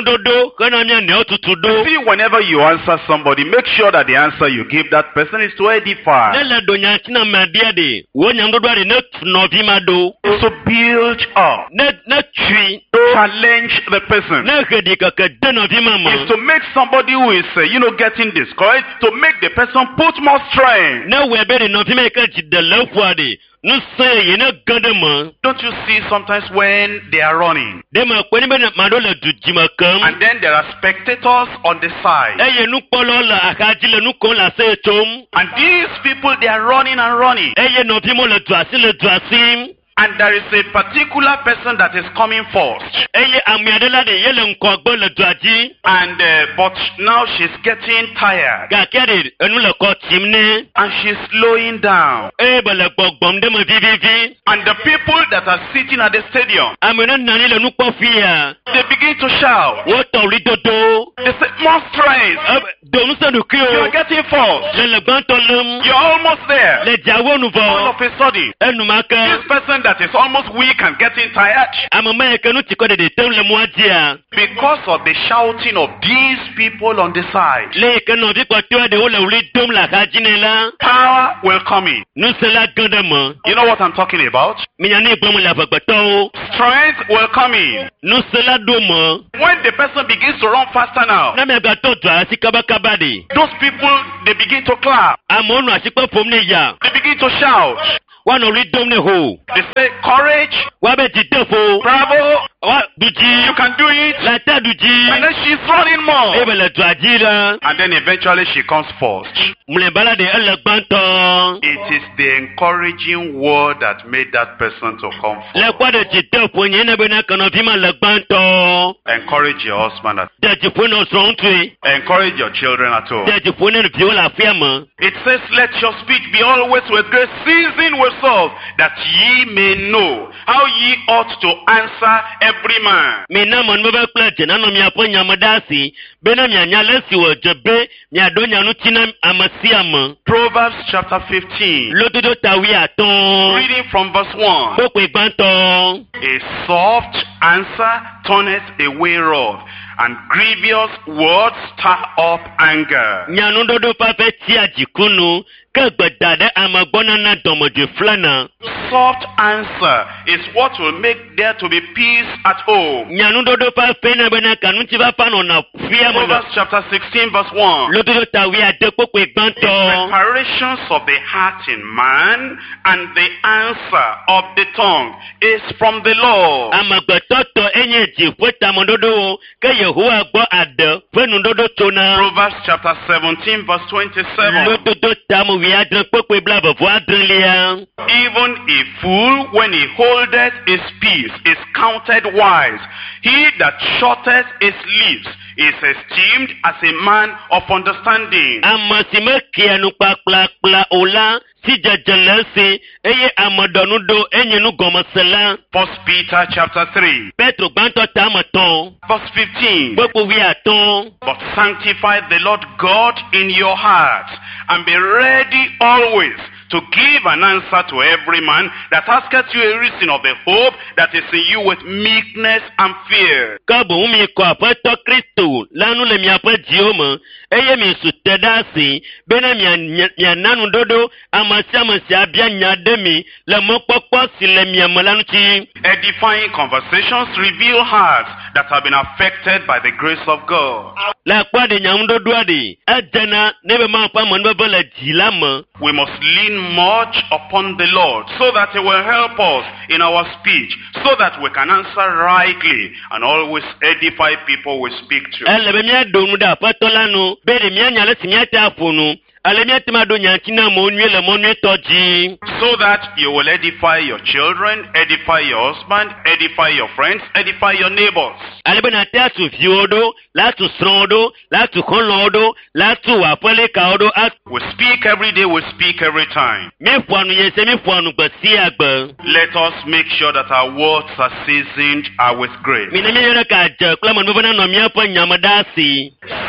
do kana mia ne otutu do. See, whenever you answer somebody, make sure that the answer you give that person is to edify. Ne la do nya tina ma dia de. Wo nya ndo do de ne no bi ma do. To build up. Ne ne twi. Challenge the person. Ne hedi ka ka de no bi ma ma. Is to make somebody who is, uh, you know, getting discouraged, to make the person put more strength. Ne we be de no bi ma ka ji de lafu de. No say you know gadama. Don't you see sometimes when they are running? They ma kweni be ma do la du jima kam. And then there are spectators on the side. Eye nu polo la akaji le nu kon la se chom. And these people, they are running and running. Eye no bi mo le du asi le du asi. And there is a particular person that is coming first. Eye amiadela de yele nkogbo le du aji. And uh, but now she's getting tired. Ga kede enu le ko timne. And she's slowing down. E ba le gbogbom de mo vivivi. And the people that are sitting at the stadium, amena nani le nu po fia. they begin to shout. Wo to ri dodo. They say, more strength. Dom sa nu kio. You're getting first. Le le bantolum. You're almost there. Le jawo nu vo. All of a sudden, Enu maka. this person that is almost weak and getting tired, Amama e kanu ti ko de de tem le mo adia. because of the shouting of these people on the side, Le kanu bi ko to de wo le ri dom la ka jinela. power will come in. Nu se la gandama. You know what I'm talking about? Mi nya ni gbomu la fagbato. Strength will come in. Nu se la do mo. When the person begins to run faster now, Na mi ga to to asi kaba kaba de. those people, they begin to clap. Amonu asipa pom ne ya. They begin to shout. Wa no ri dom ne ho. They say, courage, Wa be ti defo. bravo, Wa duji. you can do it. La ta duji. And then she's running more. E be le tu ajira. And then eventually she comes first. Mule bala de ele gbanto. It is the encouraging word that made that person to come Le forward. kwa de ti defo nye na be na kanu bi ma le gbanto. Encourage your husband. At, De ti fo no so ntwe. encourage your children at home. De ti fo ne bi la fia mo. It says, let your speech be always with grace, seasoned with salt, that ye may know how ye ought to answer every man. Mi na mon be plaje na no mi apo nyamadasi. Be na mi anya lesi wo jebe mi adonya nu tina amasi am. Proverbs chapter fifteen, Lododo tawi aton. reading from verse one. Poko igbanton. A soft answer turneth away wrath, and grievous words stir up anger. Nyanu dodo pa fe ti ajikunu. Ke gbeda de amagbona na domoje flana. Soft answer is what will make there to be peace at home. Nyanu dodo pa fe na be na kanu ti ba pa no na fia mo na. Proverbs chapter sixteen verse one. Lododo tawi ade poko igbanton. Preparations of the heart in man, and the answer of the tongue is from the Lord. Amagbototo enye ji fota mododo ke Yehowa gbo ade fenu dodo tona. Proverbs chapter seventeen verse twenty-seven. Lododo tamu wi adre poko blabo vo adrelia. Even a fool, when he holdeth his peace, is counted wise. He that shutteth his lips is esteemed as a man of understanding. Amasime kianu pa kla kla ola si jajalese eye amadonu do enye nu gomasela. First Peter chapter three Petro gbanto tamaton. verse fifteen. Poko wi aton. But sanctify the Lord God in your heart, and be ready always to give an answer to every man that asketh you a reason of the hope that is in you with meekness and fear. Kabo umi ko apato Kristo lanu le mi apa jioma eye mi sutedasi bena mi mi nanu dodo amasi amasi abia nyademi le mopokpo si le mi amalanu chi. Edifying conversations reveal hearts that have been affected by the grace of God. La kwa de nyam dodo ade ajana nebe ma pa mo nbe la jilama. We must lean much upon the Lord so that He will help us in our speech, so that we can answer rightly and always edify people we speak to. Elebe mi adonu da patolanu be de mi anyale si mi atafunu. Ale mi atima do nyantina mo nwe le mo nwe toji. So that you will edify your children, edify your husband, edify your friends, edify your neighbors. Alebe na te asu fiodo, la tu srondo, la tu konlodo, la tu apole kaodo at. We speak every day, we speak every time. Mi fuanu yese mi fuanu gbasi agba. Let us make sure that our words are seasoned are with grace. Mi na mi yere ka je klama no bana no mi apa nyamadasi. Seasoned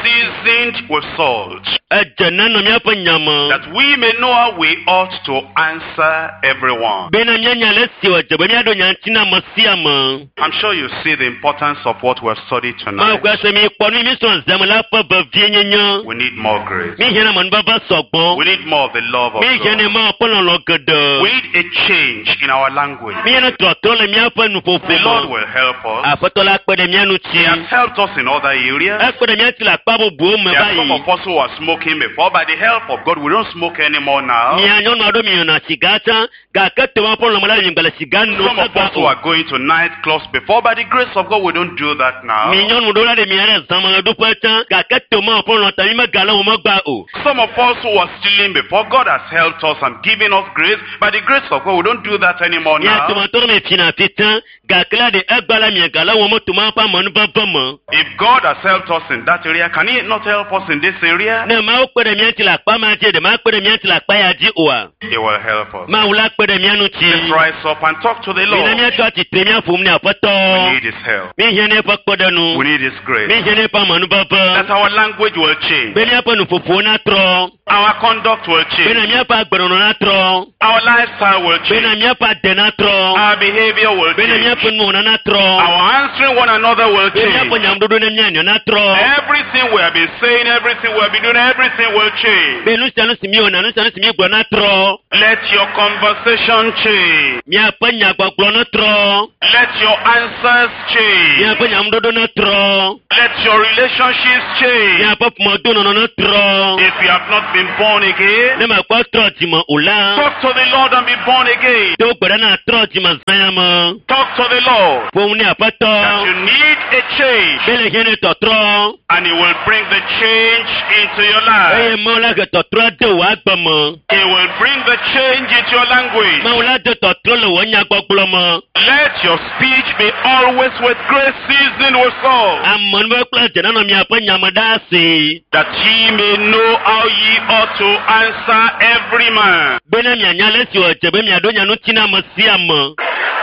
seasoned with salt, Ẹ̀jẹ̀ nánà mi àpò nyàmọ̀. that we may know how we ought to answer everyone. Bẹ́ẹ̀ náà mi ànyà lẹ́sìn ọ̀jẹ̀ bẹ́ẹ̀ mi àdó nyàntí náà mọ̀ sí àmọ̀. I'm sure you see the importance of what we've studied Máa tonight. kọ́ ẹsẹ̀ mi pọ̀ ní mi sọ̀rọ̀ zàmù lápá bẹ̀ fìyẹ́ nyẹ́nyẹ́. We need more grace. Mi ìhẹ́ náà mọ̀ ní bàbá sọ̀gbọ́n. We need more of the love of Mi ìhẹ́ ni God. máa pọ̀ lọ́lọ́ gẹ̀dẹ̀. We need a change in our language. Mi ìhẹ́ náà tọ̀tọ̀ lẹ̀ mi àpò nùfòfò The Lord mọ̀. will help us. Àfọ̀tọ́lá pẹ̀lẹ́ mi ànú He tì. has helped us in other areas. Ẹ pẹ̀lẹ́ mi àti là pàbò bò ó mọ̀ There are some báyìí. of us who were smoking before. By the help of God, we don't smoke anymore now. Mi ànyọ́nù àdó mi yàn nà sìgá tán. Gàkẹ́ tó wọn pọ̀ lọ́mọdé yìí gbẹ̀lẹ̀ sìgá nù. Some of us who are going to nightclubs before. By the grace of God, we don't do that now. Mi nyɔnu ɖo la ɖe mi yɛrɛ zãmɔ ɖoƒe tã gake toma ƒe lɔta mi megale wo megba o. Some of us who were stealing before, God has helped us and given us grace. By the grace of God, we don't do that anymore Mia now. tomatɔ ɖe mi fina fi tã gake la ɖe egba la mi gale wo me toma ƒe amɔ nubebe me. If God has helped us in that area, can He not help us in this area? Ne mawo kpe ɖe mia ŋuti le akpa ma dzi ɖe ma kpe ɖe mia ŋuti le akpa ya dzi oa. He will help us. Mawu la kpe ɖe mia Let's ŋuti. rise up and talk to the Mina Lord. mia tɔ atsitre mia ƒom ne We aƒetɔ. need His help. Mi hiã ne eƒe kpeɖeŋu. We need His Mi grace. hiã ne eƒe amɔ nubebe. That our language will change. Be miaƒe nuƒoƒo natrɔ. Our conduct will Bena change. miaƒe agbenɔnɔ natrɔ. Our lifestyle will Bena change. miaƒe ade natrɔ. Our behavior will Bena change. miaƒe nuwɔna natrɔ. Our answering one another will Be miaƒe change. nyamɖoɖo ne mianɔ natrɔ. Everything we have been saying, everything we have been doing, everything will change. Be nu sia nu si mi wɔna nu sia nu si mi gblɔ natrɔ. Let your conversation change. Miaƒe nyagbɔgblɔ natrɔ. Let your answers change. Miaƒe nyamɖoɖo natrɔ. Let your relationships change. Miaƒe ƒometonɔnɔ natrɔ. If you have not been born again, Ne makpɔ trɔ dzime o la. talk to the Lord and be born again. Do gbe ɖe na trɔ dzime zãya me. Talk to the Lord Ƒom ne that aƒetɔ. you need a change, Be le hiã ne tɔtrɔ. and He will bring the change into your life. Eye Mawu la he tɔtrɔ de wò agbe me. He will bring the change into your language. Mawu la de tɔtrɔ le wò nyagbɔgblɔ me. Let your speech be always with grace seasoned with salt, Ame nu be kple dzenanɔ miaƒe nyame ɖe asi. that ye may know how ye ought to answer every man. Bena mianya le si wòdze be miaɖo nya ŋuti na ame sia ame.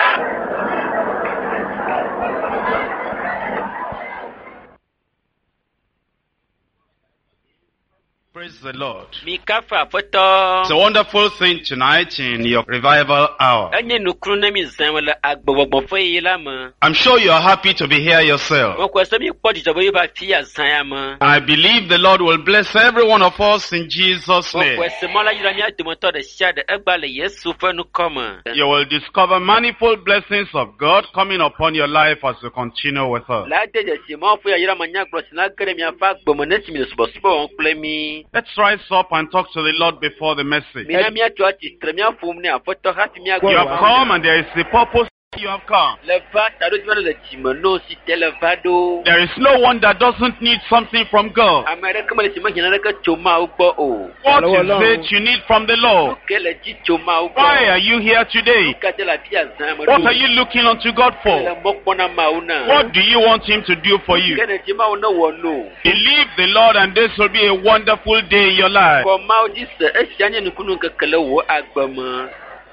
Praise the Lord. Mi kafa aƒetɔ. It's a wonderful thing tonight in your revival hour. Enye nukuru ne mi zã le agbɔgbɔgbɔƒe yi la me. I'm sure you are happy to be here yourself. Mekɔ se mi kpɔ dzidzɔ be yiƒe afi ya zã ya me. I believe the Lord will bless every one of us in Jesus' name. Mekɔ se mɔ la yra mia dometɔ ɖe sia ɖe egba le Yesu ƒe nukɔ me. You will discover manifold blessings of God coming upon your life as you continue with us. La de dzesi mɔ ƒe yayra me nyagblɔ si na ge ɖe miaƒe agbe me ne si mi le subɔsubɔ wɔm kple mi. Let's rise up and talk to the Lord before the message. Mina miatso atsitre miaƒom ne aƒetɔ hafi miagbɔ. You have come and there is a purpose you have come. Le va taɖo dzi va le dzime no si te le va ɖo. There is no one that doesn't need something from God. Ame aɖeke me le si me hiã naneke tso Mawu gbɔ o. What is it you need from the Lord? Ke le dzi tso Mawu gbɔ. Why are you here today? Ka te le afi ya zã me What ɖo. are you looking unto God Le for? mɔ kpɔna Mawu na. What do you want Him to do for you? Ke ne dzi Mawu ne wɔ no. Believe the Lord and this will be a wonderful day in your life. Kɔ Mawu dzi se esia nye nukunu keke le wò agbe me.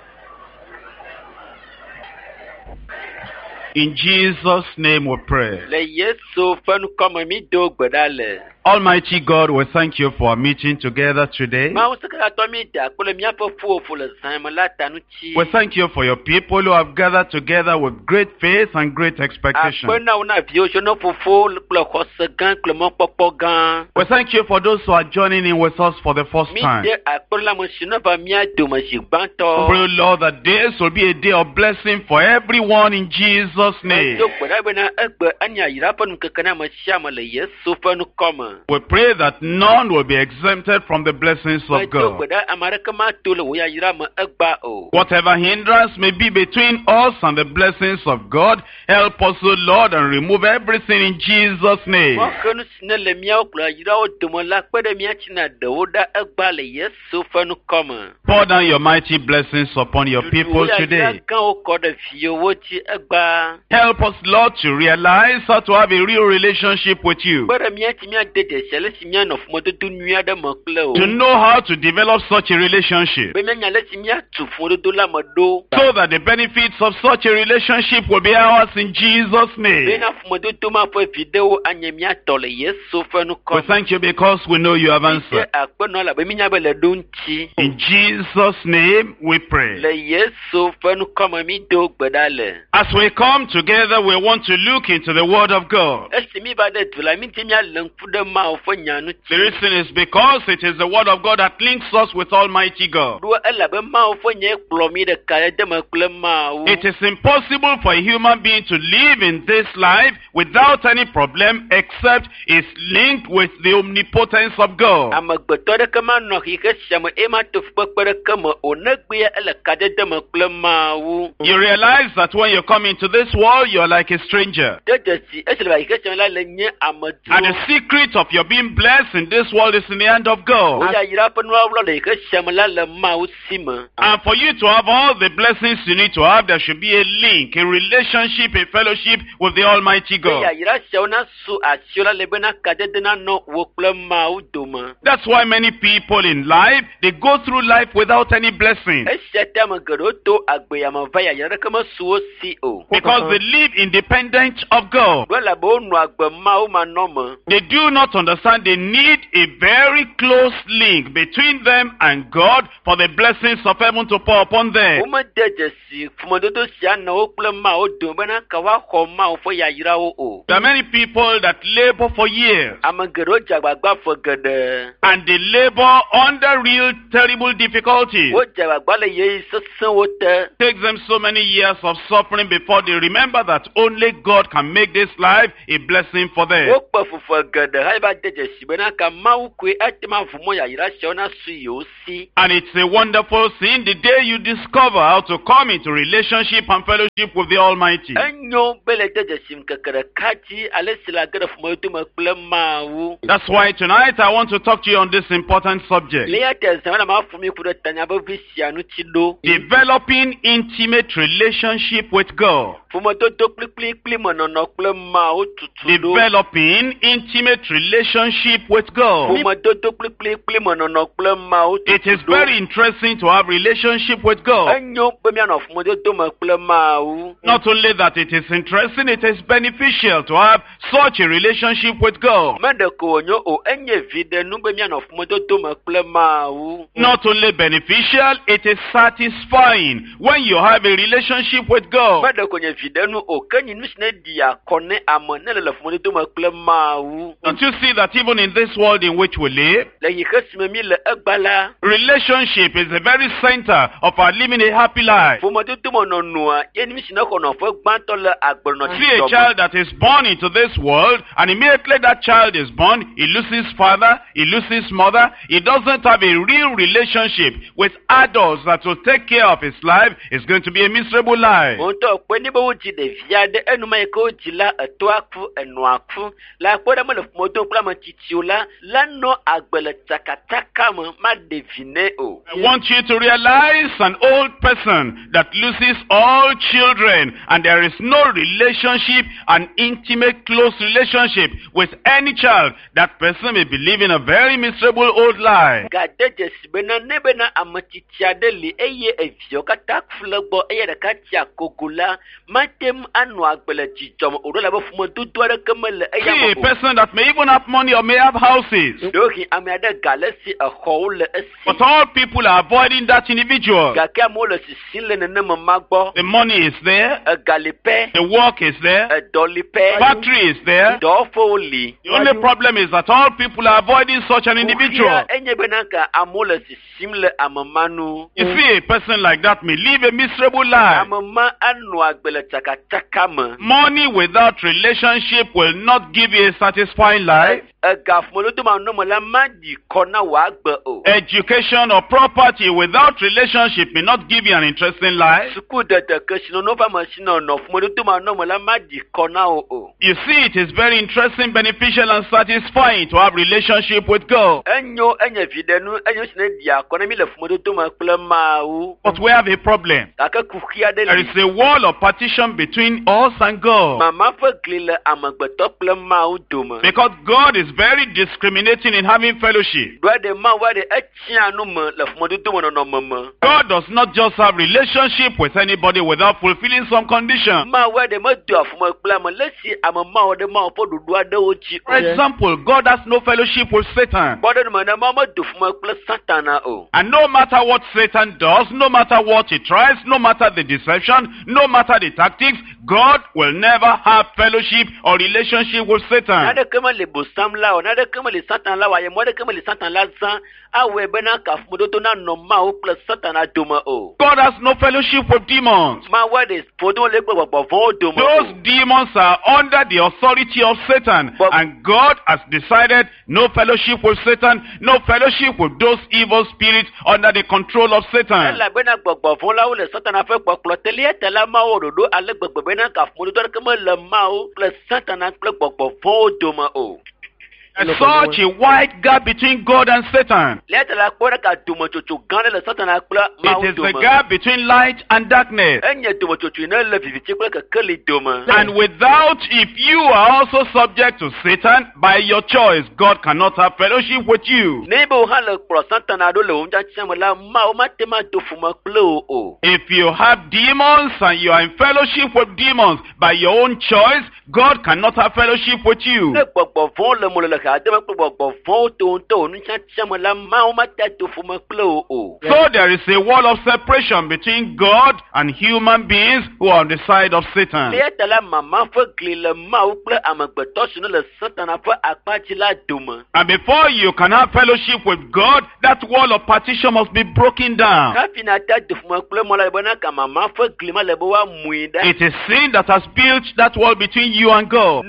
In Jesus' name we pray. Le Yesu ƒe nukɔ me mi do gbe ɖa le. Almighty God, we thank you for our meeting together today. Mawu sekatɔ mi da kple miaƒe ƒuƒoƒo le zã me la ta ŋuti. We thank you for your people who have gathered together with great faith and great expectation. Akpe na wo na viwo tso ne fofo kple xɔse gã kple mɔkpɔkpɔ gã. We thank you for those who are joining in with us for the first Mi time. de akpe la me si ne va mia dome si gbãtɔ. Pray, Lord, that this will be a day of blessing for everyone in Jesus' name. Do gbe ɖa bena egbe anye ayira ƒe nukeke na ame sia ame le Yesu ƒe nukɔ me. We pray that none will be exempted from the blessings of Do God. gbe ɖa ame aɖeke mato le wò yayira me egba o. Whatever hindrance may be between us and the blessings of God, help us, O Lord, and remove everything in Jesus' name. Mɔke nu si ne le miawo kple ayirawo dome la kpe ɖe miatsi na ɖewo ɖa egba le Yesu ƒe nukɔ me. Pour down your mighty blessings upon your people today. Gãwo kɔ ɖe viwo dzi egba. Help us, Lord, to realize how to have a real relationship with you. Kpe ɖe miatsi miade de dzesi ale si mía nɔ fumɔdodo nyui aɖe me kple o. To know how to develop such a relationship. Be míanya ale si míatu fumɔdodo la me ɖo. So that the benefits of such a relationship will be ours in Jesus' name. Bena fumɔdodo ma ƒe viɖewo anye míatɔ le Yesu ƒe We nukɔ. thank you because we know you have answered. Akpenɔ la be mínya be le ɖo ŋuti. In Jesus' name we pray. Le Yesu ƒe nukɔ me mí do gbe ɖa le. As we come together, we want to look into the Word of God. Esi mí va ɖe du la, mí di míale ŋku ɖe Mawu ƒe nya ŋuti. The reason is because it is the Word of God that links us with Almighty God. Ɖo elabe Mawu ƒe nya kplɔ mí ɖeka ɖe me kple Mawu. It is impossible for a human being to live in this life without any problem except is linked with the omnipotence of God. Amegbetɔ ɖeke manɔ xixe sia me ema to fukpekpe ɖeke me o negbea ele kadede me kple Mawu. You realize that when you come into this world, you are like a stranger. De dzesi esi le va xixe sia me la le nye And the amedzro. secret of your being blessed in this world is in the hand of God. Woya yra ƒe nuwɔwɔ le xixe sia me la le Mawu si me. And for you to have all the blessings you need to have, there should be a link, a relationship, a fellowship with the Almighty God. Woya yra siawo na su asio la le be na kadede na nɔ wo kple Mawu dome. That's why many people in life, they go through life without any blessing. Esia te ame geɖewo to agbeyame va yayra ɖeke me su wo si o. Because they live independent of God. Ɖo elabe wonɔ agbe Mawu manɔme. They do not understand they need a very close link between them and God for the blessings of heaven to pour upon them. Womede dzesi fumɔdodo sia nɔ wo kple Mawu dome bena ka woaxɔ Mawu ƒe yayrawo o. There are many people that labor for years Ame geɖewo dze agbagba ƒe geɖe. and they labor under real terrible difficulties. Wodze agbagba le yeyi sesẽwo te. It takes them so many years of suffering before they remember that only God can make this life a blessing for them. Wokpe fufu geɖe hayi va de dzesi bena ka Mawu koe ate ma ʋu mɔ yayra siawo na su yewo si. And it's a wonderful thing the day you discover how to come into relationship and fellowship with the Almighty. Enyo be le de dzesi ŋkeke ɖeka dzi ale si le ge ɖe fumɔdodo me kple Mawu. That's why tonight I want to talk to you on this important subject. Le ya te zã na ma fu mi ku ɖe tanya vevi sia ŋuti ɖo. Developing intimate relationship with God. Fumɔdodo kplikplikpli menɔnɔ kple Mawu tutu ɖo. Developing intimate relationship with God. Fumɔdodo kplikplikpli menɔnɔ kple Mawu It is tutu ɖo. very interesting to have relationship with God. Enyo be mianɔ fumɔdodo me kple Mawu. Not only that it is interesting, it is beneficial to have such a relationship with God. Me ɖe ko wònyo o, enye vi ɖe nu be mianɔ fumɔdodo me kple Mawu. Not only beneficial, it is satisfying when you have a relationship with Me God. ɖe ko nye vi ɖe nu o, ke nye nu si ne ɖi akɔ ne ame ne le le fumɔdodo me kple Mawu. Don't you see that even in this world in which we live, Le xixe si me mi le egba la, relationship is the very center of our living a happy life. fumɔdodo me nɔnɔa, ye nu si ne xɔ nɔƒe gbãtɔ le agbenɔtsi See a dɔ child that is born into this world, and immediately that child is born, he loses father, he loses mother, he doesn't have a real relationship with adults that will take care of his life. It's going to be a miserable life. Ŋutɔ kpe ne be wodzi ɖevi aɖe enuma yi ke wodzi la etɔ aku enɔ aku le akpɔ ɖe mele fumɔdodo kple ame tsitsiwo la la nɔ agbe le tsakatsaka me ma ɖevi ne o. I want you to realize an old person that loses all children and there is no relationship, an intimate, close relationship with any child. That person may be living a very miserable old life. Gade dzesi bena ne bena ame tsitsi aɖe li eye eviawo katã ku le gbɔ eye ɖeka tsi akogo la matem anɔ agbe le dzidzɔ me o ɖo la be fumɔdodo aɖeke mele eya See me a o. person that may even have money or may have houses, Ɖohi ame aɖe ga le si exɔwo le esi. but all people are avoiding that individual. Gake amewo le sisim le nenema ma gbɔ. The money is there, Ega li pɛ, the work is there, edɔ li pɛ, factory is there. dɔwɔƒewo li. The only problem is that all people are avoiding such an individual. Wofia enye bena ka amewo le sisim le ame ma nu. You see, a person like that may live a miserable life. Ame ma anɔ agbe le tsakatsaka me. Money without relationship will not give you a satisfying life. Ega fumɔdodo ma nɔ me la ma di kɔ na wòa agbe o. Education or property without relationship may not give you an interesting life. Sukudede ke sinono va me si nɔnɔ fumɔdodo ma nɔ me la ma di kɔ na wo o. You see, it is very interesting, beneficial, and satisfying to have relationship with God. Enyo enye vi ɖe nu enyo si ne di akɔ ne mi le fumɔdodo me kple Mawu. But we have a problem. Gake kuxi aɖe There li. is a wall of partition between us and God. Mama ƒe gli le amegbetɔ kple Mawu dome. Because God is is very discriminating in having fellowship. Dwa de ma wa de etia no mo le fumo do mo no mo. God does not just have relationship with anybody without fulfilling some condition. Ma wa de mo do fumo kpla mo lesi amama o de ma o do do ade o chi. For example, God has no fellowship with Satan. Bodo no na ma mo do fumo kpla Satana o. And no matter what Satan does, no matter what he tries, no matter the deception, no matter the tactics, God will never have fellowship or relationship with Satan. Na de kema le bosam la o na de kema le Satan la wa ye mo de kema le Satan la zan awe be na ka fumo do to na no ma o plus Satana do ma o. God has no fellowship with demons. Ma wa de fodo le gbo gbo fo do ma. Those demons are under the authority of Satan. But, and God has decided no fellowship with Satan, no fellowship with those evil spirits under the control of Satan. La be na gbo gbo fo la o le Satana fe gbo klo tele te la ma o do do ale gbo gbo be na ka fumo do to kema le ma o plus Satana gbo gbo fo do ma o. There's such a wide gap between God and Satan. It is the gap between light and darkness. And without, if you are also subject to Satan, by your choice, God cannot have fellowship with you. If you have demons and you are in fellowship with demons, by your own choice, God cannot have fellowship with you. So there is a wall of separation between God and human beings who are on the side of Satan. And before you can have fellowship with God, that wall of partition must be broken down. It is sin that has built that wall between you and God.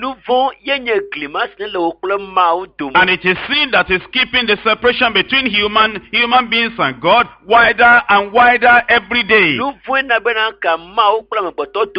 And it is sin that is keeping the separation between human human beings and God wider and wider every day.